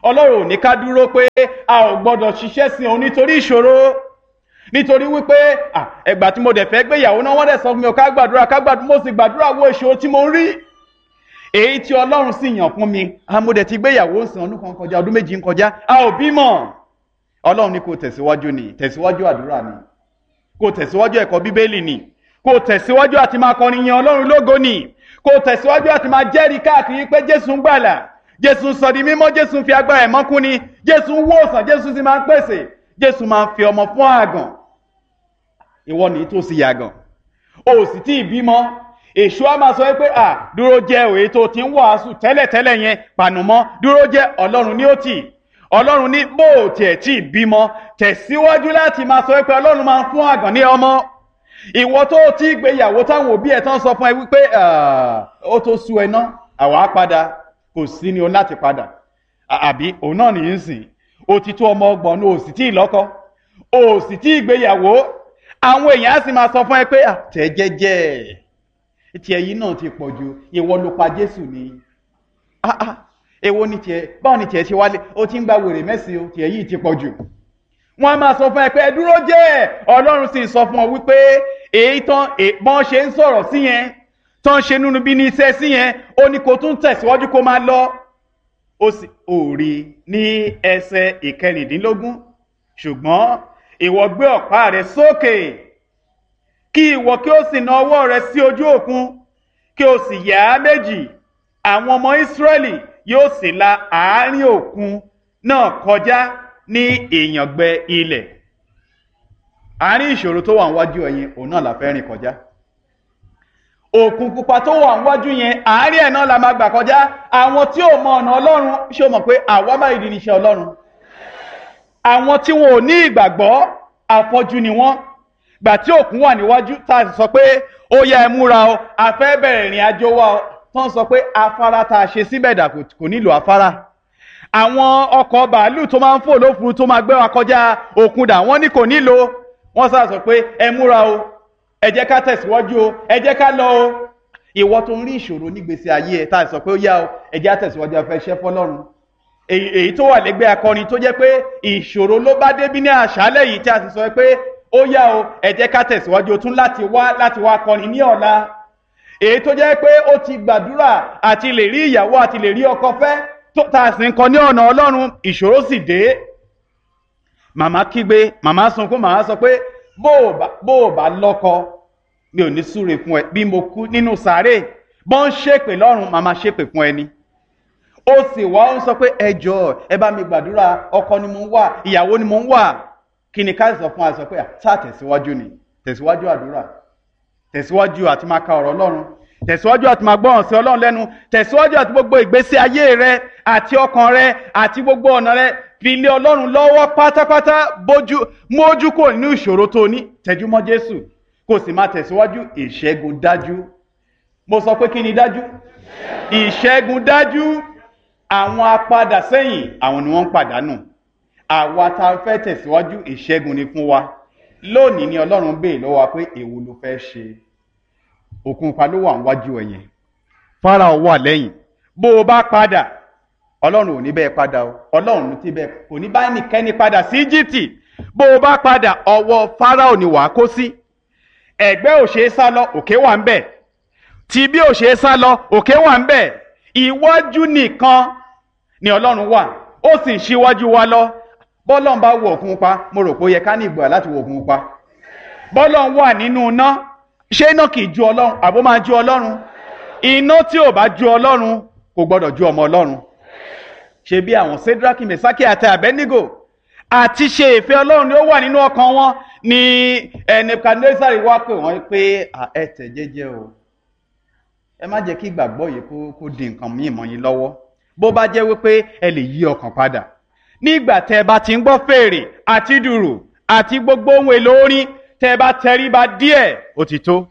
Speaker 1: Ọlọ́run ò ní ká dúró pé a ò gbọ́dọ̀ ṣiṣẹ́ sí òun nítorí ìṣòro, nítorí wípé ẹgbà tí mo dẹ̀ fẹ́ gbéyàwó náà wọ́n dẹ̀ sọ fún mi ká gbàdúrà mo sì gbàdúrà wo ìṣòro tí mo ń rí, èyí tí Ọlọ́run sì yàn fún mi. Mo dẹ̀ ti gbéyàwó ń sìn ọdún kan kọjá, ọdún méjì ń kọjá, a ò bímọ. Ọlọ́run ní kó tẹ̀síwájú ni, tẹ̀síwájú àdúrà ni, kó tẹ̀síwájú ẹ̀kọ́ bíbélì ni, kó tẹ̀síwájú àti máa kọrin yin Ọlọ́run lógo ni, kó tẹ̀síwájú àti máa jẹ́rìí káàkiri pé Jésù ń gbàlà, Jésù ń sọ di mímọ́, Jésù ń fi agbára ẹ̀ mọ́kún ni, Jésù ń wòsàn, Jésù sì máa ń pèsè, Jésù máa ń fi ọmọ fún àgàn. Ìwọ nìyí tó sì yàgàn, o sì tí ì bímọ. Èṣù á máa sọ pé dúró jẹ́ òye tó ti ń wàásù tẹ́lẹ̀tẹ́lẹ̀ yẹn pànùmọ́, dúró jẹ́. Ọlọ́run ní ó tì, Ọlọ́run ní bó o tiẹ̀ tí ì bímọ tẹ̀síwájú láti máa sọ pé Ọlọ́run máa ń fún àgàn ní ọmọ. Ìwọ tó ti gbéyàwó táwọn òbí ẹ̀ tán sọ fún ẹ wípé ó tó sú ẹ ná, àwa padà, kò sí ni o láti padà. Àbí òun náà nìyí ń sìn, o ti tó ọmọ ọgbọ̀n ní o sì tí ì lọ́kọ, o sì tí ì gbéyàwó. Àwọn èèyàn á sì máa sọ fún ẹ pé tẹ̀ jẹ́jẹ́, tí ẹ̀yìn náà ti pọ̀ jù, ìwọ ló pa Jésù ni. Èwo ni tiẹ̀, báwo ni tiẹ̀ ṣe wálé, ó ti ń gba wèrè mẹ́sìn o, tí ẹ̀yìn ti pọ̀ jù. Wọ́n á máa sọ fún ẹ pé ẹ dúró jẹ́. Ọlọ́run sì sọ fún ọ wípé èyí tán bọ́n ṣe ń sọ̀rọ̀ sí yẹn, tán ṣe nínú bí ní iṣẹ́ sí yẹn, ó ní kó tún tẹ̀síwájú kó máa lọ. Ó sì rí ní ẹsẹ̀ 16, ṣùgbọ́n ìwọ gbé ọ̀pá rẹ sókè, kí ìwọ kí ó sì na ọwọ́ rẹ sí ojú òkun, kí ó sì yà á méjì. Àwọn ọmọ Ísírẹ́lì yóò sì la àárín òkun náà kọjá ní ìyàngbẹ ilẹ̀. Àárín ìṣòro tó wà níwájú ẹ̀yin, òun náà la fẹ́ rìn kọjá. Òkun pupa tó wà níwájú yẹn, àárín ẹ̀ náà la máa gbà kọjá. Àwọn tí ò mọ ọ̀nà Ọlọ́run, ṣé o mọ̀ pé àwa máa ìdí níṣẹ́ Ọlọ́run? Àwọn tí wọn ò ní ìgbàgbọ́, afọ́jú ni wọ́n. Gbà tí òkun wà níwájú, tá a sì sọ pé ó yá ẹ múra o, a fẹ́ bẹ̀rẹ̀ ìrìn àjò wa o, tán sọ pé afárá tá a ṣe síbẹ̀ dà kò nílò afárá. Àwọn ọkọ̀ bàálù tó máa ń fò lófurufú tó máa gbé wa kọjá òkun dà, wọ́n ní kò nílò. Wọ́n sá sọ pé ẹ múra o, ẹ jẹ́ ká tẹ̀síwájú o, ẹ jẹ́ ká lọ o. Ìwọ tó ń rí ìṣòro nígbésí ayé ẹ, tá a sọ pé ó yá o, ẹ jẹ́ á tẹ̀síwájú, a fẹ́ ṣẹ́ fọ́lọ́run. Èyí tó wà lẹ́gbẹ̀ẹ́ akọrin tó jẹ́ pé ìṣòro ló bá débí ní àṣálẹ́ yìí, tí a sì sọ pé ó yá o, ẹ jẹ́ ká tẹ̀síwájú, o tún láti wá kọrin ní ọ̀la. Èyí tó jẹ́ pé ó ti gbàdúrà àti lè rí ìyàwó àti lè rí ọkọ fẹ́, tá a sì ń kọ ní ọ̀nà Ọlọ́run, ìṣòro sì dé. Màmá kígbe, màmá sunkún, màmá sọ pé bó o bá lọ́kọ, mi ò ní súre fún ẹ. Bí mo kú nínú sàárè, bọ́n ṣépè lọ́run, màmá ṣépè fún ẹni. Ó sì wá ń sọ pé ẹ jọ̀ọ́, ẹ bá mi gbàdúrà, ọkọ ni mo ń wà, ìyàwó ni mo ń wà. Kí ni ká sọ fún wa? Sọ pé sáà tẹ̀síwájú ni, tẹ̀síwájú àdúrà, tẹ̀síwájú àti máa ka ọ̀rọ̀ Ọlọ́run, tẹ̀síwájú àti máa gbọ́ràn sí Ọlọ́run lẹ́nu, tẹ̀síwájú àti gbogbo ìgbésí ayé rẹ àti ọkàn rẹ àti gbogbo ọ̀nà rẹ fi lé Ọlọ́run lọ́wọ́ pátápátá. Mójú kò nínú ìṣòro tó ní, tẹjú mọ́ Jésù, kò sì máa tẹ̀síwájú. Ìṣẹ́gun dájú. Mo sọ pé kí ni dájú? Ìṣẹ́gun dájú. Àwọn apadà sẹ́yìn, àwọn ni wọ́n ń pàdánù. Àwa tá a fẹ́ tẹ̀síwájú, ìṣẹ́gun ni fún wa. Lónìí ni Ọlọ́run béè lọ́wọ́ wa pé èwo ló fẹ́ ṣe. Òkun pa ló wà níwájú ẹ̀yẹn, Fáráò wà lẹ́yìn. Bó o bá padà, Ọlọ́run ò ní bẹ́ẹ̀ padà o. Ọlọ́run ti bẹ́ẹ̀ kò ní bá ẹnikẹ́ni padà sí Íjíbítì. Bó o bá padà, ọwọ́ Fáráò ni wàá kó sí. Ẹ̀gbẹ́ ò ṣe é sá lọ, òkè wà ń bẹ̀. Tìbí ò ṣe é sá lọ, òkè wà ń bẹ̀. Iwájú nìkan ni Ọlọ́run wà, ó sì ń ṣíwájú wa lọ. Bọ́lọ́run bá wo òkun pa, mo rò pé ó yẹ ká ní ìgbà láti wo òkun pa. Bọ́lọ́run wà nínú iná, ṣé iná kìí ju Ọlọ́run àbó máa ju Ọlọ́run? Iná tí ò bá ju Ọlọ́run kò gbọdọ̀ ju ọmọ Ọlọ́run. Ṣé bí àwọn Sédrákì, Mèsákì àti Àbẹ́nígò àti ṣe ìfẹ́ Ọlọ́run ni ó wà nínú ọkàn wọn, ni Nebukadnésárì wá pè wọ́n pé ẹ tẹ̀ jẹ́jẹ́ o, ẹ má jẹ́ kí ìgbàgbọ́ yìí kó di nǹkan míì mọ́ yín lọ́wọ́. Bó bá jẹ́ wípé ẹ lè yí ọkàn padà, nígbà tẹ́ bá ti ń gbọ́ fèrè àti dùrù àti gbogbo ohun èlò orin, tẹ́ bá tẹríba díẹ̀, ó ti tó.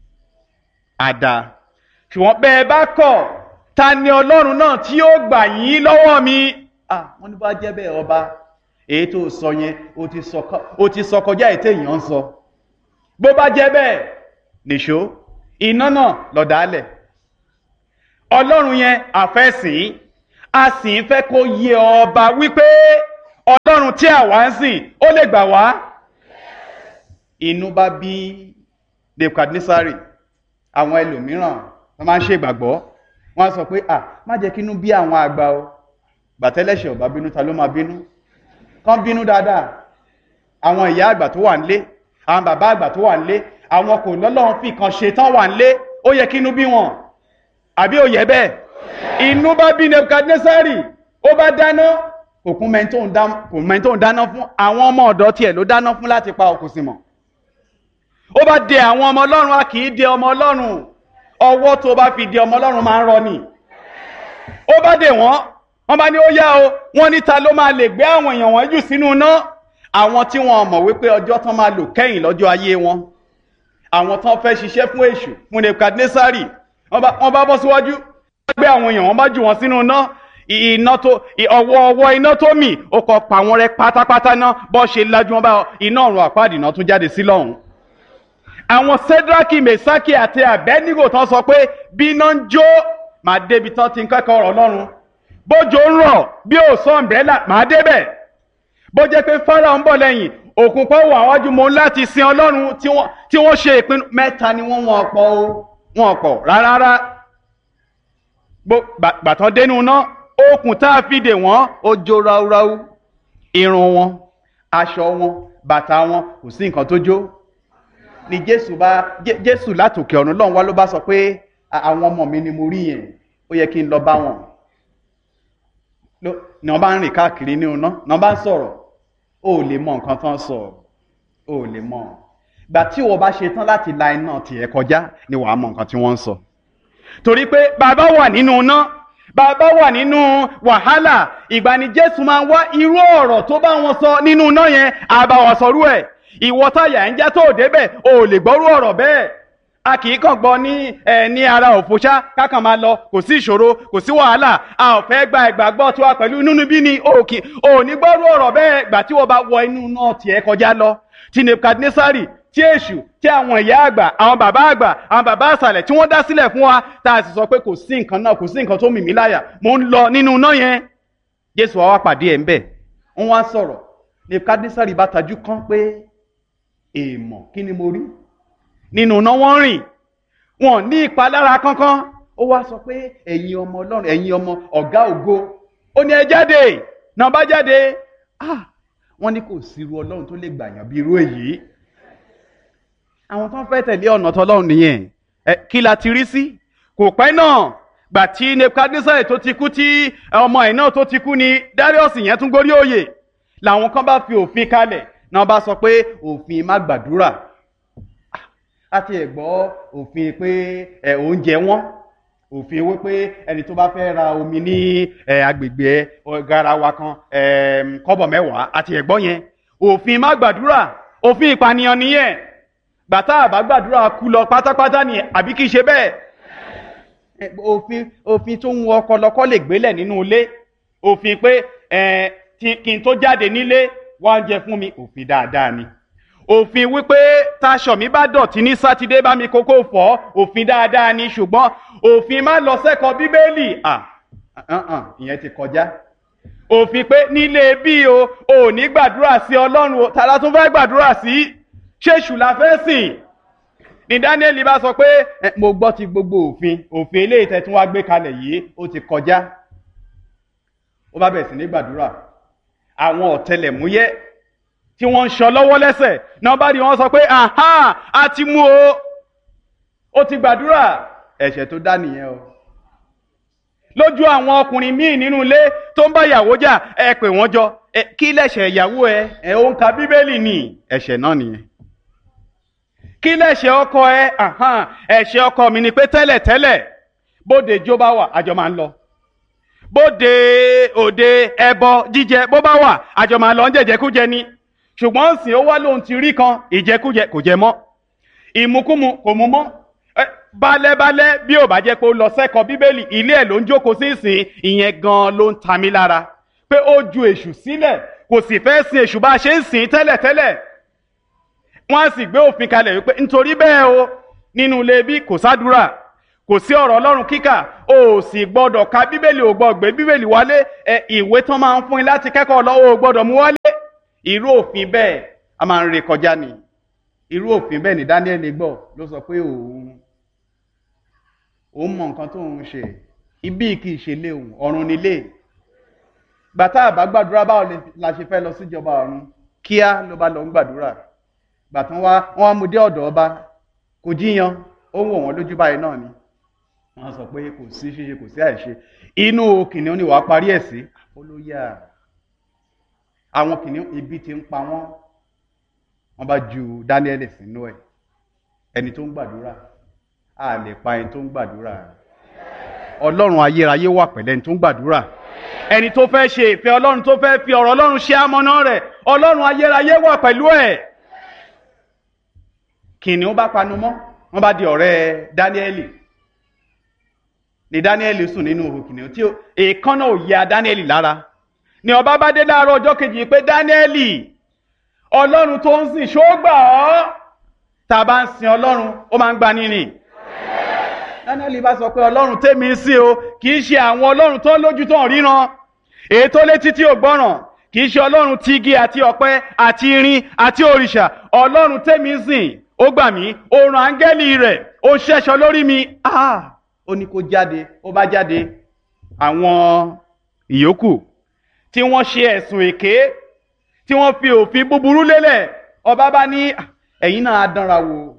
Speaker 1: Àdá. Ṣùgbọ́n bẹ́ẹ̀ bá kọ̀, ta ni Ọlọ́run náà tí ó gbà yín lọ́wọ́ mi? Wọ́n ní bá jẹ́ bẹ́ẹ̀ ọba, èyí tó sọ yẹn ó ti sọ kọjá ètè èèyàn ń sọ. Bó bá jẹ́ bẹ́ẹ̀, nìṣó iná náà lọ dálẹ̀. Ọlọ́run yẹn àfẹ́sìn, a sì ń fẹ́ kó yé ọba wípé ọlọ́run tí àwa ń sìn ó lè gbà wá. Inú bá bí Nebukadnesari. Àwọn ẹlòmíràn wọ́n máa ń ṣe ìgbàgbọ́, wọ́n á sọ pé má jẹ́ kí inú bí àwọn àgbà o. Gbàtẹ́lẹ̀ṣẹ̀ ò bá bínú, ta ló máa bínú? Kán bínú dáadáa. Àwọn ìyá àgbà tó wà nílé, àwọn bàbá àgbà tó wà nílé, àwọn kò lọ́lọ́run fi kan ṣe tán wà nílé, ó yẹ kí inú bí wọn. Àbí ó yẹ bẹ́ẹ̀? Inú bá bí Nebukadnesari, ó bá dáná, òkun mẹ́ntó ń dáná fún, àwọn ọmọ ọ̀dọ́ tiẹ̀ ló dáná fún láti pa òkú sí mọ̀. Ó bá dè àwọn ọmọ Ọlọ́run, a kì í dè ọmọ Ọlọ́run. Ọwọ́ tó bá fi dè ọmọ Ọlọ́run máa ń rọ ni. Ó bá dè wọ́n bá ní ó yá o, wọ́n ní ta ló máa lè gbé àwọn èèyàn wọ́n jù sínú iná. Àwọn tí wọ́n mọ̀ wípé ọjọ́ tán máa lò kẹ́yìn lọ́jọ́ ayé wọn, àwọn tán fẹ́ ṣiṣẹ́ fún èṣù, fún Nebukadnesari, wọ́n bá bọ́ síwájú, wọ́n gbé àwọn èèyàn, wọ́n bá jù wọ́n sínú iná, ọwọ́ iná tó mì, ó kọ pa wọ́n rẹ́ pátápátá náà, bọ́ ṣe lajú wọn bá iná ọ̀run àpáàdì náà tún jáde sí lọ́hùn. Àwọn Sédrákì, Mèsákì àti Àbẹ́nígò tán sọ pé bí iná ń jó, màá débi tán ti ń kẹ́kọ̀ọ́ ọ̀rọ̀ Ọlọ́run. Bójò ń rọ̀ bí ò sọ ọ̀mbrẹ́là, màá débẹ̀. Bó jẹ́ pé Fáráò ń bọ̀ lẹ́yìn, òkun pọ̀ wà wájú, mo láti sin Ọlọ́run tí wọ́n ṣe ìpinnu. Mẹ́ta ni wọ́n pọ̀ rárá. Gbàtàn dénú náà, okùn tá a fi dè wọ́n ó jó ráúráú. Irun wọn, aṣọ wọn, bàtà wọn, kò sí nǹkan tó jó. Ni Jésù látòkè ọ̀run lọ́hùn wá ló bá sọ pé àwọn ọmọ mi ni mo rí yẹn, ó yẹ kí n lọ bá wọn. Ní wọ́n bá ń rìn káàkiri ní iná, ní wọ́n bá ń sọ̀rọ̀, ó lè mọ nǹkan tán sọ, ó lè mọ. Gbà tí wọ́n bá ṣe tán láti la iná tiẹ̀ kọjá ni wàá mọ nǹkan tí wọ́n ń sọ. Torí pé bàbá wà nínú iná, bàbá wà nínú wàhálà, ìgbà ni Jésù máa ń wá irú ọ̀rọ̀ tó bá wọn sọ nínú iná yẹn, àbá wọn sọrú ẹ̀. Ìwọ táyà ń já tó débẹ̀, ó lè gbọ́rú ọ̀rọ̀ bẹ́ẹ̀. A kì í kàn gbọ́ ní ara òfòṣá kákan máa lọ, kò sí ìṣòro, kò sí wàhálà, a ò fẹ́ gba ìgbàgbọ́ tó wà pẹ̀lú inú bí ni ò ní gbọ́rú ọ̀rọ̀ bẹ́ẹ̀. Gbà tí wọ́n bá wọ inú náà tiẹ̀ kọjá lọ, tí Nebukadnesari, tí èṣù, tí àwọn ìyá àgbà, àwọn bàbá àgbà, àwọn bàbá àsàlẹ̀ tí wọ́n dá sílẹ̀ fún wa, tá a sì sọ pé kò sí nǹkan náà, kò sí nǹkan tó mì mí láyà, mò ń lọ nínú náà yẹn. Jésù wá pàdé ẹ̀ ń bẹ̀, wọ́n wá sọ̀rọ̀. Nebukadnesari bá tajú kán pé èèmọ̀ kí ni mo rí? Nínú náà wọ́n rìn, wọn ní ìpalára kankan. Ó wá sọ pé ẹ̀yin ọmọ Ọlọ́run, ẹ̀yin ọmọ ọ̀gá ògo, ó ní ẹ jáde. Náà bá jáde, wọ́n ní kò sí irú Ọlọ́run tó lè gbàyàn bí irú èyí. Àwọn tó ń fẹ́ tẹ̀lé ọ̀nà tọ́lọ́run nìyẹn. Kí la ti rí sí? Kò pẹ́ náà, gbà tí Nebukadnesari tó ti kú, tí ọmọ ẹ̀ náà tó ti kú, ni Darius yẹn tún gorí oyè. Làwọn kan bá fi òfin kalẹ̀, náà bá sọ pé òfin má gbàdúrà. Àti ẹ̀gbọ́ òfin pé oúnjẹ wọn, òfin wípé ẹni tó bá fẹ́ ra omi ní agbègbè garawa kan kọ́bọ̀ 10, àti ẹ̀gbọ́ yẹn. Òfin má gbàdúrà, òfin ìpànìyàn nìyẹn. Gbàtà àbá gbàdúrà kú lọ pátápátá ni, àbí kìí ṣe bẹ́ẹ̀. Òfin tó ń wọ ọkọlọkọ lè gbélẹ̀ nínú ilé. Òfin pé kí n tó jáde nílé wá ń jẹ fún mi, òfin dáadáa ni. Òfin wípé taṣọ mi bá dọ̀tí ní Sátidé bá mi kókó fọ̀, òfin dáadáa ni. Ṣùgbọ́n òfin má lọ sẹ́kọ̀ọ́ Bíbélì, ìyẹn ti kọjá. Òfin pé nílé bí o ní gbàdúrà sí Ọlọ́run o, tààrà tún fẹ́ gbàdúrà sí, ṣéṣù la fẹ́ sìn. Ní Dáníẹ́lì bá sọ pé mo gbọ́ ti gbogbo òfin eléyìí tẹ́ tún wá gbé kalẹ̀ yìí, ó ti kọjá. Ó bá bẹ̀rẹ̀ sí ní gbàdúrà. Àwọn ọ̀tẹlẹ̀múyẹ́ tí wọ́n ń ṣọ́ lọ́wọ́ lẹ́sẹ̀ náà bá rí wọn sọ pé a ti mú ó ti gbàdúrà. Ẹ̀ṣẹ̀ tó dá nìyẹn o. Lójú àwọn ọkùnrin míì nínú ilé tó ń bá ìyàwó jà, ẹ pè wọ́n jọ, kí lẹ̀ṣẹ̀ ìyàwó ó ń ka Bíbélì ni, ẹ̀ṣẹ̀ náà nìyẹn. Kí lẹ̀ṣẹ̀ ọkọ ẹ̀ṣẹ̀ ọkọ mi ni pé tẹ́lẹ̀tẹ́lẹ̀ bóde jó bá wà àjọ máa ń lọ, bóde òde ẹbọ jíjẹ bó bá wà àjọ máa lọ ń jẹjẹkújẹ ni. Ṣùgbọ́n sìn ó wá lóhun ti rí kan, ìjẹkújẹ kò jẹ mọ́, ìmukúmu kò mu mọ́. Bálẹ́bálẹ́ bí ò bá jẹ́ pé ó lọ sẹ́kọ̀ọ́ Bíbélì, ilé ẹ̀ ló ń jókòó sí ìsìn, ìyẹn gan ló ń ta mí lára. Pé ó ju èṣù sílẹ̀, kò sì fẹ́ sin èṣù bá ṣe ń sìn tẹ́lẹ̀tẹ́lẹ̀. Wọ́n á sì gbé òfin kalẹ̀ wípé nítorí bẹ́ẹ̀ o, nínú ilé bí kò sádúrà, kò sí ọ̀rọ̀ Ọlọ́run kíkà, o ò sì gbọ́dọ̀ ka bíbélì, ò gbọ́dọ̀ gbé bíbélì wálé, ìwé tán máa ń fún yín láti kẹ́kọ̀ọ́ lọ́wọ́ ò gbọ́dọ̀ mú wálé. Irú òfin bẹ́ẹ̀ a máa ń ré kọjá ni. Irú òfin bẹ́ẹ̀ ni Dáníẹ́lì gbọ́ ló sọ pé òun mọ nǹkan tó ń ṣe, ibi kì í ṣe lé òun, ọ̀run nílé. Bàtà àbá gbàdúrà báwo la ṣe fẹ́ lọ síjọba ọ̀run, kíá ló bá lọ ń gbàdúrà. Gbàtàn wọ́n mú dé ọ̀dọ̀ ọba, kò jíyan, ó ń wò wọ́n lójú báyìí náà ni. Wọ́n sọ pé kò sí ṣíṣe kò sí àìṣe, inú kìnìún ni wàá parí ẹ̀ sí. Ó ló yà, àwọn kìnìún ibi ti ń pa wọ́n, wọ́n bá ju Dáníẹ́lì sínú ẹ̀. Ẹni tó ń gbàdúrà, a lè pa ẹni tó ń gbàdúrà. Ọlọ́run ayérayé wà pẹ̀lú ẹni tó ń gbàdúrà. Ẹni tó fẹ́ ṣe ìfẹ́ Ọlọ́run, tó fẹ́ fi ọ̀rọ̀ Ọlọ́run ṣe amọ̀nà rẹ̀, Ọlọ́run ayérayé wà pẹ̀lú ẹ̀. Kìnìún bá panu mọ́, wọ́n bá di ọ̀rẹ́ Dáníẹ́lì. Ni Dáníẹ́lì sùn nínú ihò kìnìún tí èékánná ò ya Dáníẹ́lì lára. Ni ọba bá dé láàárọ̀ ọjọ́ kejì pé Dáníẹ́lì, Ọlọ́run tó ń sìn ṣó gbà ọ́? Tá a bá ń sin Ọlọ́run, ó máa ń gba nínì. Dáníẹ́lì bá sọ pé Ọlọ́run tèmi ń sìn o, kì í ṣe àwọn Ọlọ́run tó lójú tó ń ríran, èyí tó létí tí ò gbọ́ràn, kì í ṣe Ọlọ́run ti igi àti ọ̀pẹ àti irin àti òrìṣà. Ọlọ́run tèmi ń sìn, ó gbà mí, ó rán áńgẹ́lì rẹ̀, ó ṣẹ́ṣọ lórí mi. Ó ní kó jáde, ó bá jáde. Àwọn ìyókù tí wọ́n ṣe ẹ̀sùn èké, tí wọ́n fi òfin búburú lélẹ̀, ọba bá ní ẹ̀yin náà á dánra wò,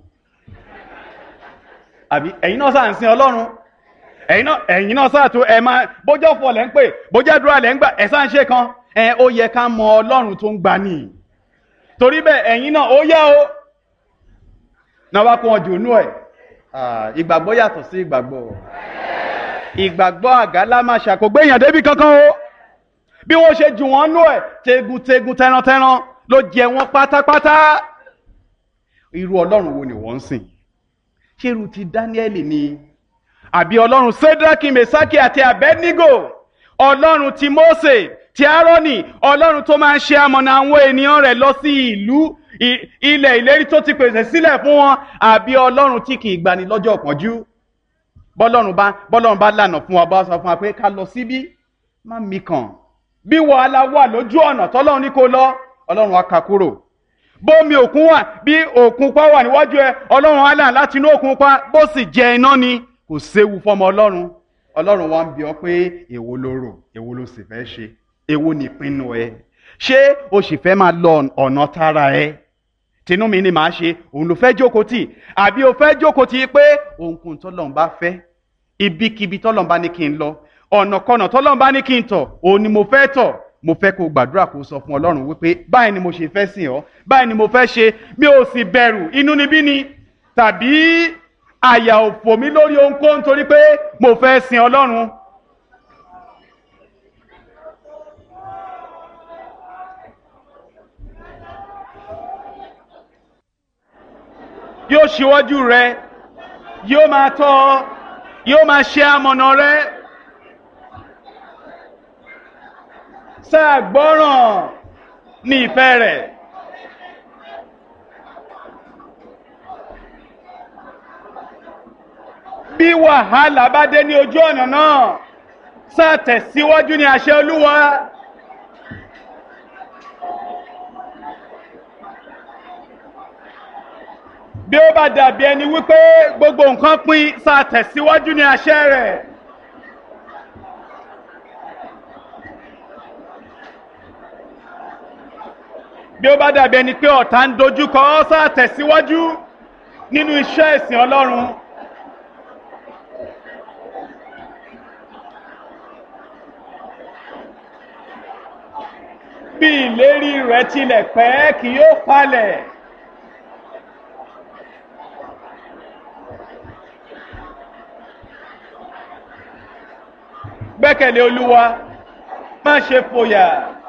Speaker 1: àbí ẹ̀yin náà sáà ń sin Ọlọ́run, ẹ̀yin náà sáà tó ẹ̀ máa bójọ́ fọ̀ lẹ́ ń pè, bójọ́ dúrà lẹ́ ń gbà, ẹ̀ sáà ń ṣe kan, ó yẹ ká mọ Ọlọ́run tó ń gbà ní. Torí bẹ́ẹ̀ ẹ̀yin náà ó yá o. Náà wá kó wọn jù nú ẹ̀. Ìgbàgbọ́ yàtọ̀ sí ìgbàgbọ́. Ìgbàgbọ́ àgálá máa ṣàkógbé èèyàn débi kankan o. Bí wọ́n ṣe jù wọ́n nú ẹ̀, tegun tẹran ló jẹ wọ́n pátápátá. Irú Ọlọ́run wo ni wọ́n ń sìn? Ṣé irú ti Dáníẹ́lì ni? Àbí Ọlọ́run Sédrákì, Mèsákì àti Abẹ́dígò? Ọlọ́run ti Mósè, ti Árónì, Ọlọ́run tó máa ń ṣe amọ̀nà àwọn ènìyàn rẹ̀ lọ sí ìlú ilẹ̀ ìlérí tó ti pèsè sílẹ̀ fún wọn? Àbí Ọlọ́run tí kì í gbani lọ́jọ́ ìpọ́njú? Bọ́lọ́run bá lànà fún wa, bá sọ fún wa pé ká lọ síbí, má mi kàn. Bí wàhálà wà lójú ọ̀nà tọ́lọ́run ní kó lọ, Ọlọ́run á ká kúrò. Bómi òkun wà, bí òkun pa wà níwájú ẹ, Ọlọ́run á là láti inú òkun pa, bó sì jẹ iná ni, kò séwu fọmọ Ọlọ́run. Ọlọ́run wa ń bi ọ́ pé èwo lo rò, èwo lo sì fẹ́ ṣe, èwo ni ìpinnu ẹ? Ṣé o sì fẹ́ máa lọ ọ̀nà tara ẹ? Tinú mi ni màá ṣe, òun ló fẹ́ jókòó tì, àbí o fẹ́ jókòó tì pé ohunkóhun tọ́lọ́run bá fẹ́, ibikíbi tọ́lọ́run bá ní kí n lọ, ọ̀nàkọnà tọ́lọ́run bá ní kí n tọ̀, òun ni mo fẹ́ tọ̀. Mo fẹ́ kó gbàdúrà kó sọ fún Ọlọ́run wípé báyìí ni mo ṣe fẹ́ sìn ọ́, báyìí ni mo fẹ́ ṣe, mi ò sì bẹ̀rù inúnibí ni tàbí àyà òfò mi lórí ohunkóhun torí pé mo fẹ́ sin Ọlọ́run. Yóò ṣíwájú rẹ, yóò máa tọ́ ọ, yóò máa ṣe amọ̀nà rẹ. Sáà gbọ́ràn ní ìfẹ́ rẹ̀. Bí wàhálà bá dé ní ojú ọ̀nà náà, sáà tẹ̀síwájú ní àṣẹ Olúwa. Bí ó bá dàbí ẹni wípé gbogbo nǹkan pín, sáà tẹ̀síwájú ní àṣẹ rẹ̀. Bí ó bá dàbí ẹni pé ọ̀tá ń dojúkọ ọ́, sáà tẹ̀síwájú nínú iṣẹ́ ìsìn Ọlọ́run. Bí ìlérí rẹ̀ tilẹ̀ pẹ́, kì yóò falẹ̀. Gbẹ́kẹ̀lé Olúwa, má ṣe fòyà.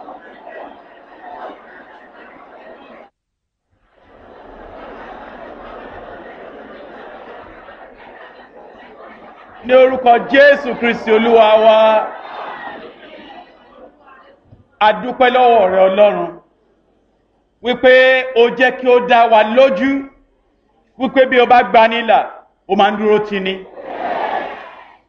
Speaker 1: Ní orúkọ Jésù Kristi Olúwa wa, a dúpẹ́ lọ́wọ́ rẹ Ọlọ́run wípé o jẹ́ kí ó dá wa lójú wípé bí o bá gbani là, o máa ń dúró tì ní.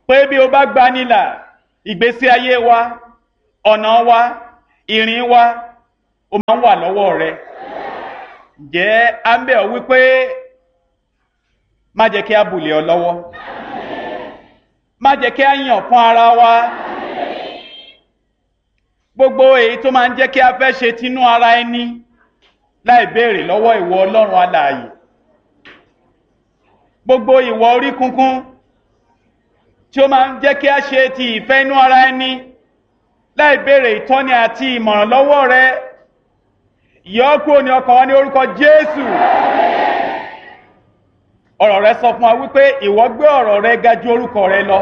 Speaker 1: pé bí o bá gbanilà ìgbésí ayé wa, ọ̀nà wa, ìrìn wa, ó máa ń wà lọ́wọ́ rẹ. Ǹjẹ́ à ń bẹ̀ ọ́ wípé má jẹ́ kí a bùlẹ̀ ọ lọ́wọ́, má jẹ́ kí a yàn fún ara wa. Gbogbo èyí tó máa ń jẹ́ kí a fẹ́ ṣe tinú ara ẹni láì béèrè lọ́wọ́ ìwọ Ọlọ́run alààyè. Gbogbo ìwọ orí kunkun tí ó máa ń jẹ́ kí a ṣe ti ìfẹ́ inú ara ẹni láì béèrè ìtọ́ni àti ìmọ̀ràn lọ́wọ́ rẹ, yọ kúrò ní ọkàn wa ní orúkọ Jésù. Ọ̀rọ̀ rẹ sọ fún wa wípé ìwọ gbé ọ̀rọ̀ rẹ ga ju orúkọ rẹ lọ,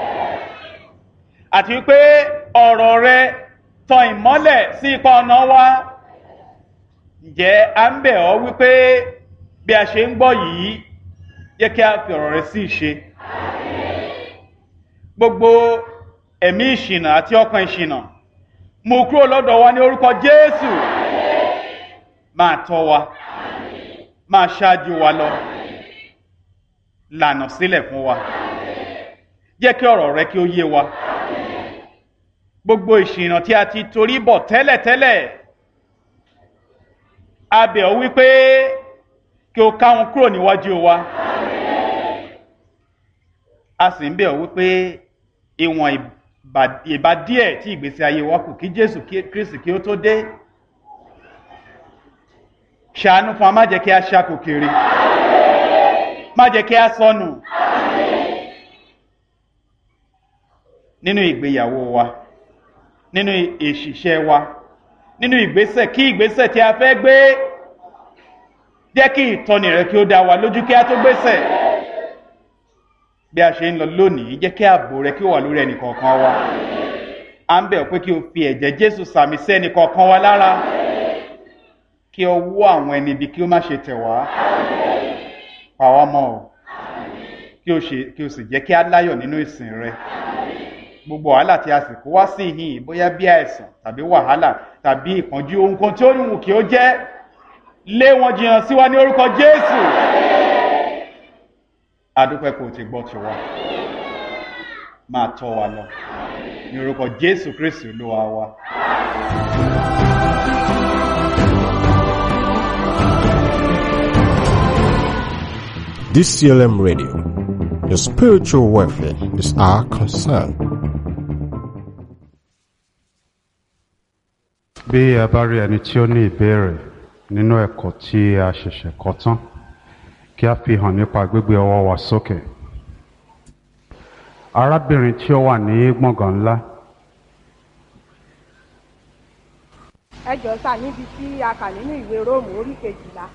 Speaker 1: àti wípé ọ̀rọ̀ rẹ tan ìmọ́lẹ̀ sí ipa ọ̀nà wa. Ǹjẹ́ à ń bẹ̀ ọ́ wípé bí a ṣe ń gbọ́ yìí, jẹ́ kí a fi ọ̀rọ̀ rẹ sí ìṣe. Gbogbo ẹ̀mí ìṣìnà àti ọkàn ìṣìnà mú kúrò lọ́dọ̀ wa ní orúkọ Jésù. Máa tọ́ wa, máa ṣáájú wa lọ, lànà sílẹ̀ fún wa. Jẹ́ kí ọ̀rọ̀ rẹ kí ó yé wa. Gbogbo ìṣìnà tí a ti torí bọ̀ tẹ́lẹ̀tẹ́lẹ̀, a bẹ̀ ọ́ wípé kí o ká wọn kúrò níwájú wa. A sì ń bẹ̀ ọ́ wípé ìwọ̀n ìbá díẹ̀ tí ìgbésí ayé wa kù kí Jésù Kristi kí ó tó dé, ṣàánú fún wa, má jẹ́ kí a ṣáko kiri, má jẹ́ kí a sọnù nínú ìgbéyàwó wa, nínú ìṣiṣẹ́ wa, nínú kí ìgbésẹ̀ tí a fẹ́ gbé, jẹ́ kí ìtọ́ni rẹ kí ó dá wa lójú kí a tó gbésẹ̀. Bí a ṣe ń lọ lónìí, jẹ́ kí ààbò rẹ kí ó wà lórí ẹnì kọ̀ọ̀kan wa. À ń bẹ̀ ọ́ pé kí o fi ẹ̀jẹ̀ Jésù sàmì sí ẹnì kọ̀ọ̀kan wa lára, kí ọwọ́ àwọn ẹni ibi kí ó má ṣe tẹ̀ wá. Pa wá mọ́ ọ, kí o sì jẹ́ kí a láyọ̀ nínú ìsìn rẹ. Gbogbo wàhálà tí a sì kó wá sí ìhìn, bóyá bí àìsàn tàbí wàhálà tàbí ìpọ́njú, ohunkóhun tí ó ní wù kí ó jẹ́, lé wọn jìnnà sí wa ní orúkọ Jésù. A dúpẹ́ kó o ti gbọ́ tiwa, máa tọ́ wa lọ ní orúkọ Jésù Kristi Olúwa wa.
Speaker 2: DCLM Radio, your spiritual welfare is our concern.
Speaker 3: Bí a bá rí ẹni tí ó ní ìbéèrè nínú ẹ̀kọ́ tí a ṣẹ̀ṣẹ̀ kọ́ tán, kí a fi hàn nípa gbígbé ọwọ́ wa sókè. Arábìnrin tí ó wà ní gbọ̀ngàn ńlá.
Speaker 4: Ẹ jọ̀ọ́ sà, níbi tí a kà nínú ìwé Róòmù orí 12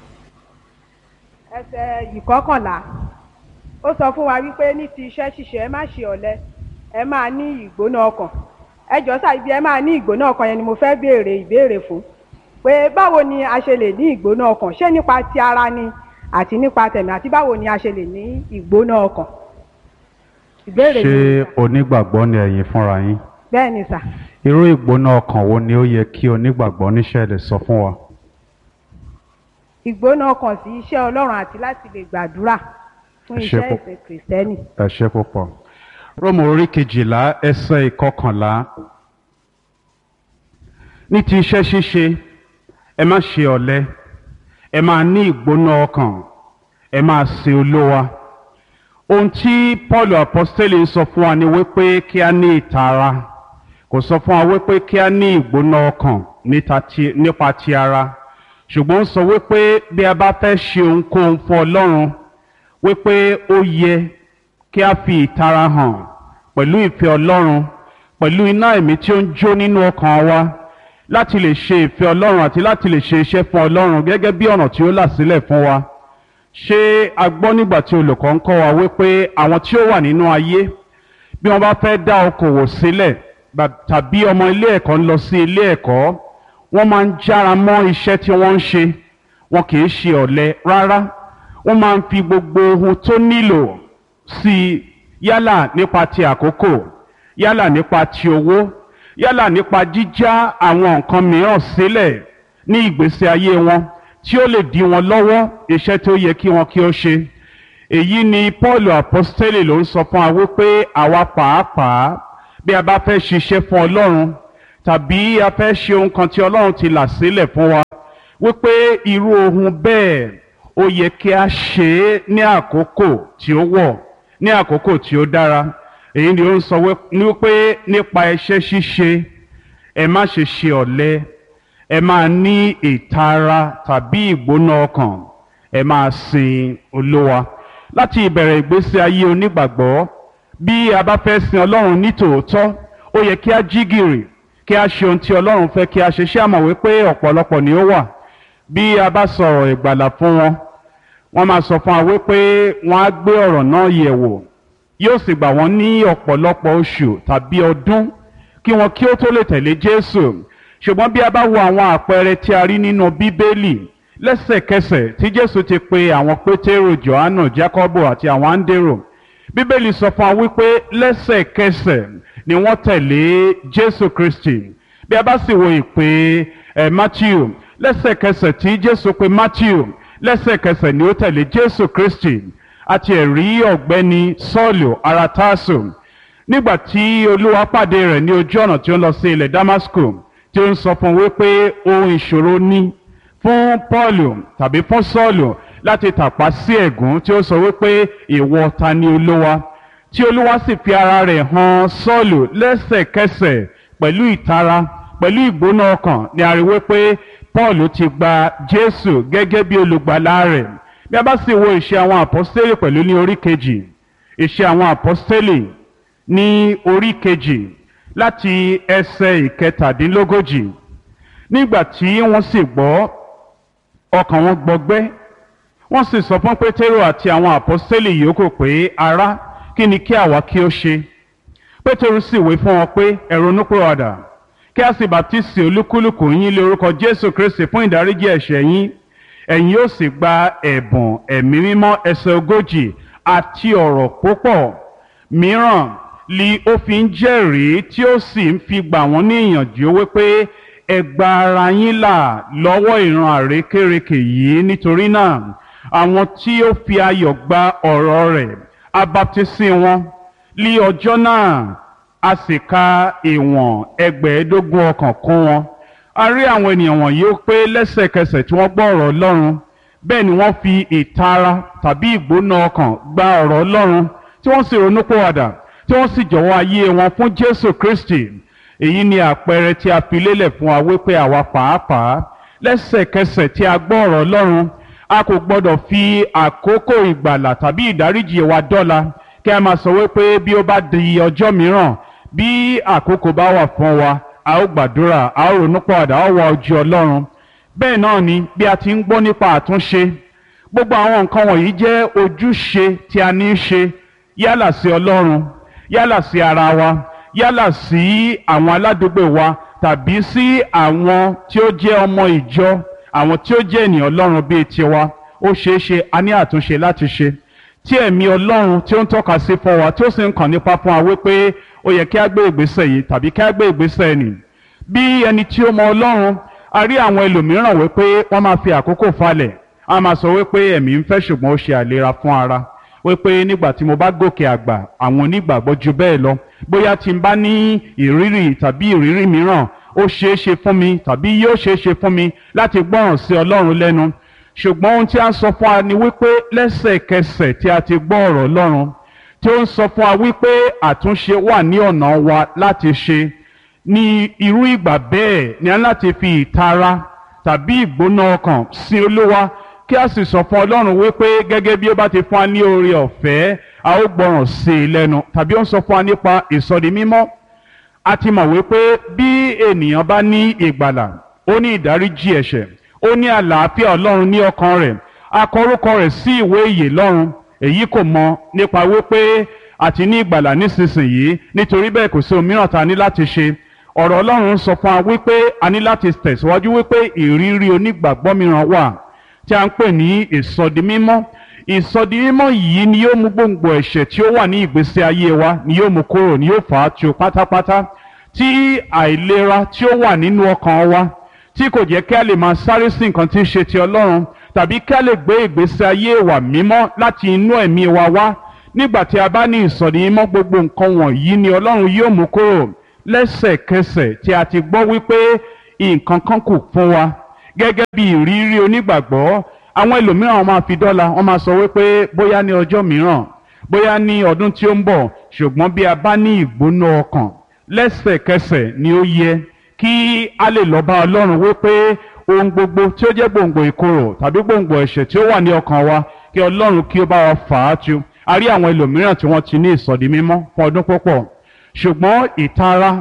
Speaker 4: ẹsẹ̀ 11, ó sọ fún wa wípé ní ti iṣẹ́ ṣíṣe ẹ má ṣe ọ̀lẹ, ẹ máa ní ìgbóná ọkàn. Ẹ jọ̀ọ́ sà, ibi ẹ máa ní ìgbóná ọkàn yẹn ni mo fẹ́ béèrè ìbéèrè fún, pé báwo ni a ṣe lè ní ìgbóná ọkàn, ṣé nípa ti ara ni àti nípa tẹ̀mí, àti báwo ni a ṣe lè ní ìgbóná ọkàn? Ìbéèrè mi.
Speaker 3: Ṣé onígbàgbọ́ ni ẹ̀yin fúnra yín?
Speaker 4: Bẹ́ẹ̀ ni sà.
Speaker 3: Irú ìgbóná ọkàn wo ni ó yẹ kí onígbàgbọ́ níṣẹ́ lè sọ fún wa?
Speaker 4: Ìgbóná ọkàn sí iṣẹ́ Ọlọ́run àti láti lè gbàdúrà fún iṣẹ́ ìsìn Kìrìsìtẹ́nì.
Speaker 3: Ẹ ṣé púpọ̀. Róòmù orí 12 ẹsẹ̀ 11. Ní ti iṣẹ́ ṣíṣe, ẹ má ṣe ọ̀lẹ, ẹ máa ní ìgbóná ọkàn, ẹ máa sin Olúwa. Ohun tí Paul apostoli ń sọ fún wa ni wípé kí a ní ìtara, kò sọ fún wa wípé kí a ní ìgbóná ọkàn nípa ti ara, ṣùgbọ́n ó sọ wípé bí a bá fẹ́ ṣe ohunkóhun fún Ọlọ́run, wípé ó yẹ kí a fi ìtara hàn pẹ̀lú ìfẹ́ Ọlọ́run, pẹ̀lú iná ẹ̀mí tí ó ń jó nínú ọkàn wa, láti lè ṣe ìfẹ́ Ọlọ́run àti láti lè ṣe iṣẹ́ fún Ọlọ́run gẹ́gẹ́ bí ọ̀nà tí ó là sílẹ̀ fún wa. Ṣé a gbọ́ nígbà tí olùkọ́ ń kọ́ wa wípé àwọn tí ó wà nínú ayé, bí wọ́n bá fẹ́ dá okòwò sílẹ̀ tàbí ọmọ ilé ẹ̀kọ́ ń lọ sí ilé ẹ̀kọ́, wọ́n máa ń jára mọ́ iṣẹ́ tí wọ́n ń ṣe, wọn kì í ṣe ọ̀lẹ rárá. Wọ́n máa ń fi gbogbo ohun tó nílò sí i, yálà nípa ti àkókò, yálà nípa ti owó, yálà nípa jíjá àwọn nǹkan mìíràn sílẹ̀ ní ìgbésí ayé wọn tí ó lè dí wọn lọ́wọ́ iṣẹ́ tó yẹ kí wọn kí ó ṣe. èyí ni Paul apostoli ló ń sọ fún wa wípé àwa pàápàá bí a bá fẹ́ ṣiṣẹ́ fún Ọlọ́run tàbí a fẹ́ ṣe ohun kan tí Ọlọ́run ti là sílẹ̀ fún wa wípé irú ohun bẹ́ẹ̀ ó yẹ kí a ṣe é ní àkókò tí ó wọ̀, ní àkókò tí ó dára. èyí ni ó ń sọ wípé nípa iṣẹ́ ṣíṣe ẹ má ṣe ṣe ọ̀lẹ, ẹ máa ní ìtara tàbí ìgbóná ọkàn, ẹ máa sin Olúwa. Láti ìbẹ̀rẹ̀ ìgbésí ayé onígbàgbọ́, bí a bá fẹ́ sin Ọlọ́run ní tòótọ́, ó yẹ kí a jí gìrì, kí a ṣe ohun tí Ọlọ́run fẹ́ kí a ṣe. Ṣé a mọ̀ wípé ọ̀pọ̀lọpọ̀ ni ó wà bí a bá sọ̀rọ̀ ìgbàlà fún wọn, wọ́n máa sọ fún wa wípé wọ́n á gbé ọ̀rọ̀ náà yẹ̀ wò, yóò sì gbà wọ́n ní ọ̀pọ̀lọpọ̀ oṣù tàbí ọdún kí wọn kí ó tó lè tẹ̀lé Jésù. Ṣùgbọ́n bí a bá wo àwọn àpẹẹrẹ tí a rí nínú Bíbélì, lẹ́sẹ̀kẹsẹ̀ tí Jésù ti pe àwọn Pétérù, Jòhánù, Jákọ́bù àti àwọn Áńdérù, Bíbélì sọ fún wa wípé lẹ́sẹ̀kẹsẹ̀ ni wọ́n tẹ̀lé Jésù Kristi. Bí a bá sì wo ìpè Mátíù, lẹ́sẹ̀kẹsẹ̀ tí Jésù pe Mátíù, lẹ́sẹ̀kẹsẹ̀ ni ó tẹ̀lé Jésù Kristi. Àti ẹ̀rí ọ̀gbẹ́ni Sọ́ọ̀lù ará Tásù, nígbà tí Olúwa pàdé rẹ̀ ní ojú ọ̀nà tí ó ń lọ sí ilẹ̀ Dámásìkù, tí ó ń sọ fún wípé ohun ìṣòro ní fún Pọ́ọ̀lù tàbí fún Sọ́ọ̀lù láti tàpá sí ẹ̀gún, tí ó sọ wípé ìwọ ta ni Olúwa, tí Olúwa sì fi ara rẹ̀ hàn Sọ́ọ̀lù lẹ́sẹ̀kẹsẹ̀ pẹ̀lú ìtara, pẹ̀lú ìgbóná ọkàn, ni a rí wípé Pọ́ọ̀lù ti gba Jésù gẹ́gẹ́ bí olùgbàlà rẹ̀. Bí a bá sì wo ìṣe àwọn àpọ́stélì pẹ̀lú ní orí kejì, ìṣe àwọn àpọ́stélì ní orí kejì láti ẹsẹ̀ ìkẹtàdínlógójì, nígbà tí wọ́n sì gbọ́, ọkàn wọn gbọgbẹ́, wọ́n sì sọ fún Pétérù àti àwọn àpọ́stélì yòókù pé ará, kí ni kí àwa kí ó ṣe? Pétérù sì wí fún wọn pé ẹ ronúpìwàdà, kí a sì baptisi olúkúlùkù yín lé orúkọ Jésù Kristi fún ìdáríjì ẹ̀ṣẹ̀ yín, ẹ̀yin yóò sì gba ẹ̀bùn ẹ̀mí mímọ́. Ẹsẹ̀ ogójì, àti ọ̀rọ̀ púpọ̀ mìíràn li ó fi ń jẹ́rìí, tí ó sì ń fi gbà wọ́n ní ìyànjú wípé ẹ gba ara yín là lọ́wọ́ ìran àrékérekè yìí. Nítorí náà àwọn tí ó fi ayọ̀ gba ọ̀rọ̀ rẹ̀, a baptisi wọn lí ọjọ́ náà, a sì ka ìwọ̀n 15,000 ọkàn kún wọn. A rí àwọn ènìyàn wọ̀nyí ó pé lẹ́sẹ̀kẹsẹ̀ tí wọ́n gbọ́ ọ̀rọ̀ Ọlọ́run, bẹ́ẹ̀ ni wọ́n fi ìtara tàbí ìgbóná ọkàn gba ọ̀rọ̀ Ọlọ́run, tí wọ́n sì ronúpìwàdà, tí wọ́n sì jọ̀wọ́ ayé wọn fún Jésù Kristi. Èyí ni àpẹẹrẹ tí a fi lélẹ̀ fún wa wípé àwa pàápàá lẹ́sẹ̀kẹsẹ̀ tí a gbọ́ ọ̀rọ̀ Ọlọ́run, a kò gbọ́dọ̀ fi àkókò ìgbàlà tàbí ìdáríjì wa dọ́là, kí a máa sọ wípé bí ó bá di ọjọ́ mìíràn, bí àkókò bá wà fún wa, a ó gbàdúrà, a ó ronúpìwàdà, a ó wá ojú Ọlọ́run. Bẹ́ẹ̀ náà ni bí a ti ń gbọ́ nípa àtúnṣe, gbogbo àwọn nǹkan wọ̀nyí jẹ́ ojúṣe tí a ní í ṣe, yálà sí Ọlọ́run, yálà sí ara wa, yálà sí àwọn aládùúgbò wa, tàbí sí àwọn tí ó jẹ́ ọmọ ìjọ, àwọn tí ó jẹ́ ènìyàn Ọlọ́run bíi tiwa. Ó ṣeé ṣe a ní àtúnṣe láti ṣe, tí ẹ̀mí Ọlọ́run tí ó ń tọ́ka sí fún wa, tí ó sì ń kàn nípa fún wa wípé ó yẹ kí a gbé ìgbésẹ̀ yìí tàbí kí a gbé ìgbésẹ̀ nì. Bí ẹni tí ó mọ Ọlọ́run, a rí àwọn ẹlòmíràn wípé wọ́n máa fi àkókò falẹ̀, a máa sọ wípé ẹ̀mí ń fẹ́ ṣùgbọ́n ó ṣe àìlera fún ara, wípé nígbà tí mo bá gòkè àgbà, àwọn onígbàgbọ́ ju bẹ́ẹ̀ lọ, bóyá tí n bá ní ìrírí tàbí ìrírí mìíràn, ó ṣeé ṣe fún mi tàbí yóò ṣeé ṣe fún mi láti gbọ́ràn sí Ọlọ́run lẹ́nu. Ṣùgbọ́n ohun tí a ń sọ fún wa ni wípé lẹ́sẹ̀kẹsẹ̀ tí a ti gbọ́ ọ̀rọ̀ Ọlọ́run, tí ó ń sọ fún wa wípé àtúnṣe wà ní ọ̀nà wa láti ṣe, ní irú ìgbà bẹ́ẹ̀ ni a láti fi ìtara tàbí ìgbóná ọkàn sí Olúwa, kí a sì sọ fún Ọlọ́run wípé gẹ́gẹ́ bí ó bá ti fún wa ní oore ọ̀fẹ́, a ó gbọ́ràn sí i lẹ́nu. Tàbí ó ń sọ fún wa nípa ìsọdi mímọ́. A ti mọ̀ wípé bí ènìyàn bá ní ìgbàlà, ó ní ìdáríjì ẹ̀ṣẹ̀, ó ní àlàáfíà Ọlọ́run ní ọkàn rẹ̀, a kọ orúkọ rẹ̀ sí ìwé ìyè lọ́run. Èyí kò mọ nípa wípé a ti ní ìgbàlà nísinsìnyí, nítorí bẹ́ẹ̀ kò sí ohun mìíràn tá a ní láti ṣe. Ọ̀rọ̀ Ọlọ́run sọ fún wa wípé a ní láti tẹ̀síwájú wípé ìrírí onígbàgbọ́ mìíràn wà tí a ń pè ní ìsọdi mímọ́. Ìsọdi mímọ́ yìí ni yóò mú gbòǹgbò ẹ̀ṣẹ̀ tí ó wà ní ìgbésí ayé wa, ni yóò mú kúrò, ni yóò fà á tu pátápátá. Tí àìlera tí ó wà nínú ọkàn wa, tí kò jẹ́ kí a lè máa sáré sí nǹkan tí ń ṣe ti Ọlọ́run, tàbí kí a lè gbé ìgbésí ayé ìwà mímọ́ láti inú ẹ̀mí wa wá. Nígbà tí a bá ní ìsọ̀rí mímọ́, gbogbo nǹkan wọ̀nyí ni Ọlọ́run yóò mú kúrò lẹ́sẹ̀kẹsẹ̀ tí a ti gbọ́ wípé nǹkan kan kù fún wa. Gẹ́gẹ́ bí ìrírí onígbàgbọ́, àwọn ẹlòmíràn wọn máa fi dọ́là, wọ́n máa sọ wípé bóyá ní ọjọ́ mìíràn, bóyá ní ọdún tí ó ń bọ̀, ṣùgbọ́n bí a bá ní ìgbóná ọkàn, lẹ́sẹ̀kẹsẹ̀ ni ó yẹ kí a lè lọ bá Ọlọ́run wípé ohun gbogbo tí ó jẹ́ gbòǹgbò ìkorò tàbí gbòǹgbò ẹ̀ṣẹ̀ tí ó wà ní ọkàn wa, kí Ọlọ́run kí ó bá wa fà á tu. A rí àwọn ẹlòmíràn tí wọ́n ti ní ìsọ̀dí mímọ́ fún ọdún púpọ̀, ṣùgbọ́n ìtara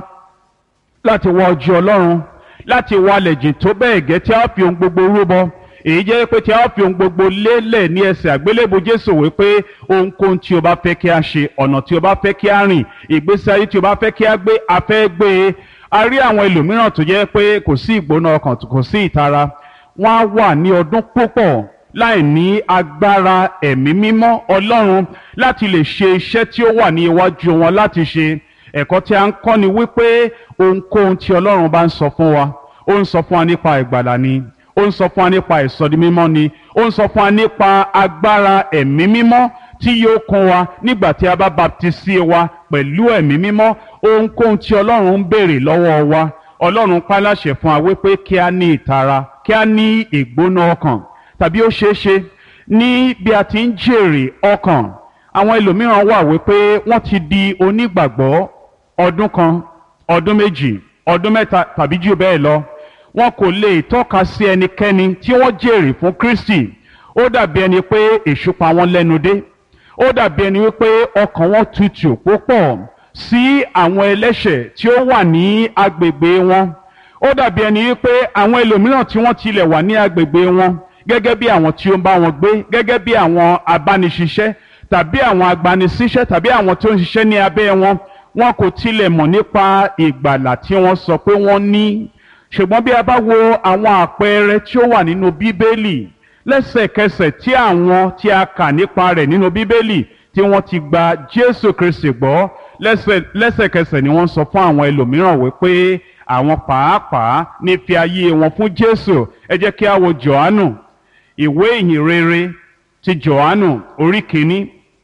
Speaker 3: láti wá ojú Ọlọ́run, láti wálẹ̀ jìn tó bẹ́ẹ̀ gẹ́ tí a fi ohun gbogbo rúbọ, èyí jẹ́ pé tí a fi ohun gbogbo lélẹ̀ ní ẹsẹ̀ àgbélébù Jésù wípé ohunkóhun tí o bá fẹ́ kí a ṣe, ọ̀nà tí o bá fẹ́ kí a rìn, ìgbésí ayé tí o bá fẹ́ kí a gbé, a fẹ́ gbé e. A rí àwọn ẹlòmíràn tó jẹ́ pé kò sí ìgbóná ọkàn, kò sí ìtara, wọ́n á wà ní ọdún púpọ̀ láì ní agbára ẹ̀mí mímọ́ Ọlọ́run láti lè ṣe iṣẹ́ tí ó wà ní iwájú wọn láti ṣe. Ẹ̀kọ́ tí a ń kọ́ ni wípé ohunkóhun tí Ọlọ́run bá ń sọ fún wa, ó ń sọ fún wa nípa ìgbàlà ni, ó ń sọ fún wa nípa ìsọdi mímọ́ ni, ó ń sọ fún wa nípa agbára ẹ̀mí mímọ́ tí yóò kún wa nígbà tí a bá baptisi wa pẹ̀lú ẹ̀mí mímọ́. Ohunkóhun tí Ọlọ́run ń béèrè lọ́wọ́ wa, Ọlọ́run pa láṣẹ fún wa wípé kí a ní ìtara, kí a ní ìgbóná ọkàn. Tàbí ó ṣeé ṣe ní bí a ti ń jèrè ọkàn, àwọn ẹlòmíràn wà wípé wọ́n ti di onígbàgbọ́ ọdún kan, ọdún méjì, ọdún mẹ́ta tàbí jù bẹ́ẹ̀ lọ, wọn kò lè tọ́ka sí ẹnikẹ́ni tí wọ́n jèrè fún Kristi. Ó dàbí ẹni pé èṣù pa wọ́n lẹ́nu dé, ó dàbí ẹni wípé ọkàn wọn tutù púpọ̀ sí àwọn ẹlẹ́ṣẹ̀ tí ó wà ní agbègbè wọn. Ó dàbí ẹni wípé àwọn ẹlòmíràn tí wọ́n tilẹ̀ wà ní agbègbè wọn, gẹ́gẹ́ bí àwọn tí ó ń bá wọn gbé, gẹ́gẹ́ bí àwọn abániṣiṣẹ́ tàbí àwọn agbanisíṣẹ́ tàbí àwọn tó ń ṣiṣẹ́ ní abẹ́ wọn, wọn kò tilẹ̀ mọ̀ nípa ìgbàlà tí wọ́n sọ pé wọ́n ní. Ṣùgbọ́n bí a bá wo àwọn àpẹẹrẹ tí ó wà nínú Bíbélì, lẹ́sẹ̀kẹsẹ̀ tí àwọn tí a kà nípa rẹ̀ nínú Bíbélì tí wọ́n ti gba Jésù Kristi gbọ́, lẹ́sẹ̀kẹsẹ̀ ni wọ́n sọ fún àwọn ẹlòmíràn wípé àwọn pàápàá ní fi ayé wọn fún Jésù. Ẹ jẹ́ kí a wo Jòhánù, ìwé ìhìnrere ti Jòhánù orí kìíní,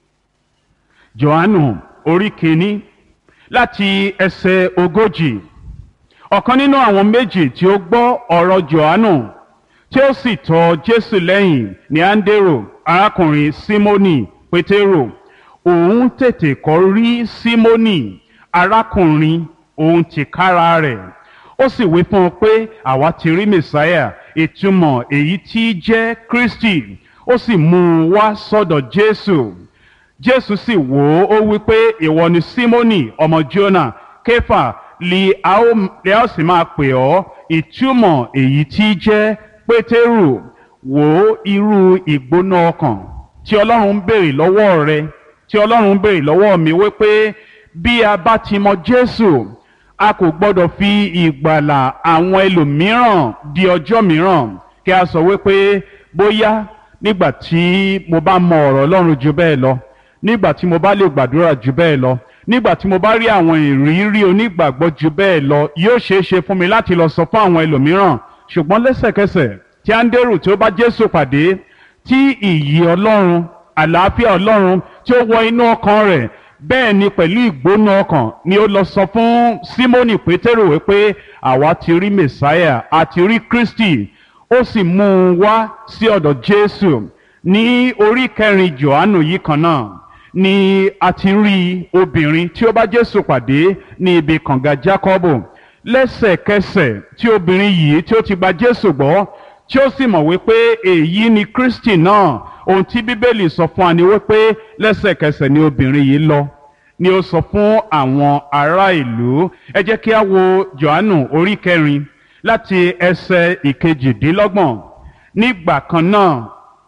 Speaker 3: Jòhánù orí kìíní láti ẹsẹ̀ 40. Ọ̀kan nínú àwọn méjì tí ó gbọ́ ọ̀rọ̀ Jòhánù tí ó sì tọ̀ Jésù lẹ́yìn ni Áńdérò, arákùnrin Símónì Pétérù. Òun tètè kọ́ rí Símónì arákùnrin òun tìkára rẹ̀, ó sì wí fún un pé àwa ti rí Mèsáyà, ìtumọ̀ èyí tí jẹ́ Kristi. Ó sì mú un wá sọ́dọ̀ Jésù. Jésù sì wò ó wí pé ìwọ ni Símónì ọmọ Jónà, Kéfà li a ó sì máa pè ọ́, ìtumọ̀ èyí tí jẹ́ Pétérù. Wò irú ìgbóná ọkàn tí Ọlọ́run ń béèrè lọ́wọ́ rẹ, tí Ọlọ́run ń béèrè lọ́wọ́ mi, wípé bí a bá ti mọ Jésù, a kò gbọ́dọ̀ fi ìgbàlà àwọn ẹlòmíràn di ọjọ́ mìíràn, kí a sọ wípé bóyá nígbà tí mo bá mọ ọ̀rọ̀ Ọlọ́run jù bẹ́ẹ̀ lọ, nígbà tí mo bá lè gbàdúrà jù bẹ́ẹ̀ lọ, nígbà tí mo bá rí àwọn ìrírí onígbàgbọ́ jù bẹ́ẹ̀ lọ, yóò ṣeé ṣe fún mi láti lọ sọ fún àwọn ẹlòmíràn. Ṣùgbọ́n lẹ́sẹ̀kẹsẹ̀ tí Áńdérù tí ó bá Jésù pàdé, tí ìyè Ọlọ́run, àlàáfíà Ọlọ́run tí ó wọ inú ọkàn rẹ̀, bẹ́ẹ̀ ni pẹ̀lú ìgbóná ọkàn ni ó lọ sọ fún Símónì Pétérù wípé àwa ti rí Mèsáyà, a ti rí Kristi. Ó sì mú un wá sí ọ̀dọ̀ Jésù. Ní orí 4 Jòhánù yìí kan náà ni a ti rí obìnrin tí ó bá Jésù pàdé ní ibi kànga Jákọ́bù. Lẹ́sẹ̀kẹsẹ̀ tí obìnrin yìí tí ó ti gba Jésù gbọ́, tí ó sì mọ̀ wípé èyí ni Kristi náà, ohun tí Bíbélì sọ fún wa ni wípé lẹ́sẹ̀kẹsẹ̀ ni obìnrin yìí lọ, ni ó sọ fún àwọn ará ìlú. Ẹ jẹ́ kí a wo Jòhánù orí 4 láti ẹsẹ̀ 21. Nígbà kan náà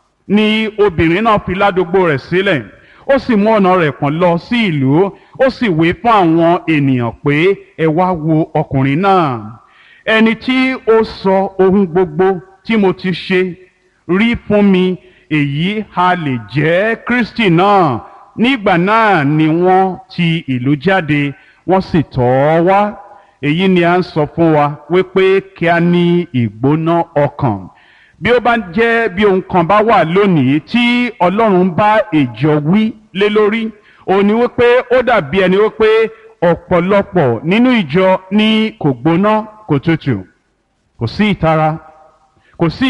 Speaker 3: ni obìnrin náà fi ládùúgbò rẹ̀ sílẹ̀, ó sì mú ọ̀nà rẹ̀ pọ̀n lọ sí ìlú, ó sì wí fún àwọn ènìyàn pé ẹ wá wo ọkùnrin náà, ẹni tí ó sọ ohun gbogbo tí mo ti ṣe rí fún mi, èyí ha lè jẹ́ Kristi náà. Nígbà náà ni wọ́n ti ìlú jáde, wọ́n sì tọ̀ ọ́ wá. Èyí ni a ń sọ fún wa wípé kí a ní ìgbóná ọkàn. bí ó bá jẹ́ bí ohun kan bá wà lónìí tí Ọlọ́run bá ìjọ wí lé lórí, òun ni wípé ó dàbí ẹni wípé ọ̀pọ̀lọpọ̀ nínú ìjọ ní kò gbóná kò tutù, kò sí ìtara, kò sí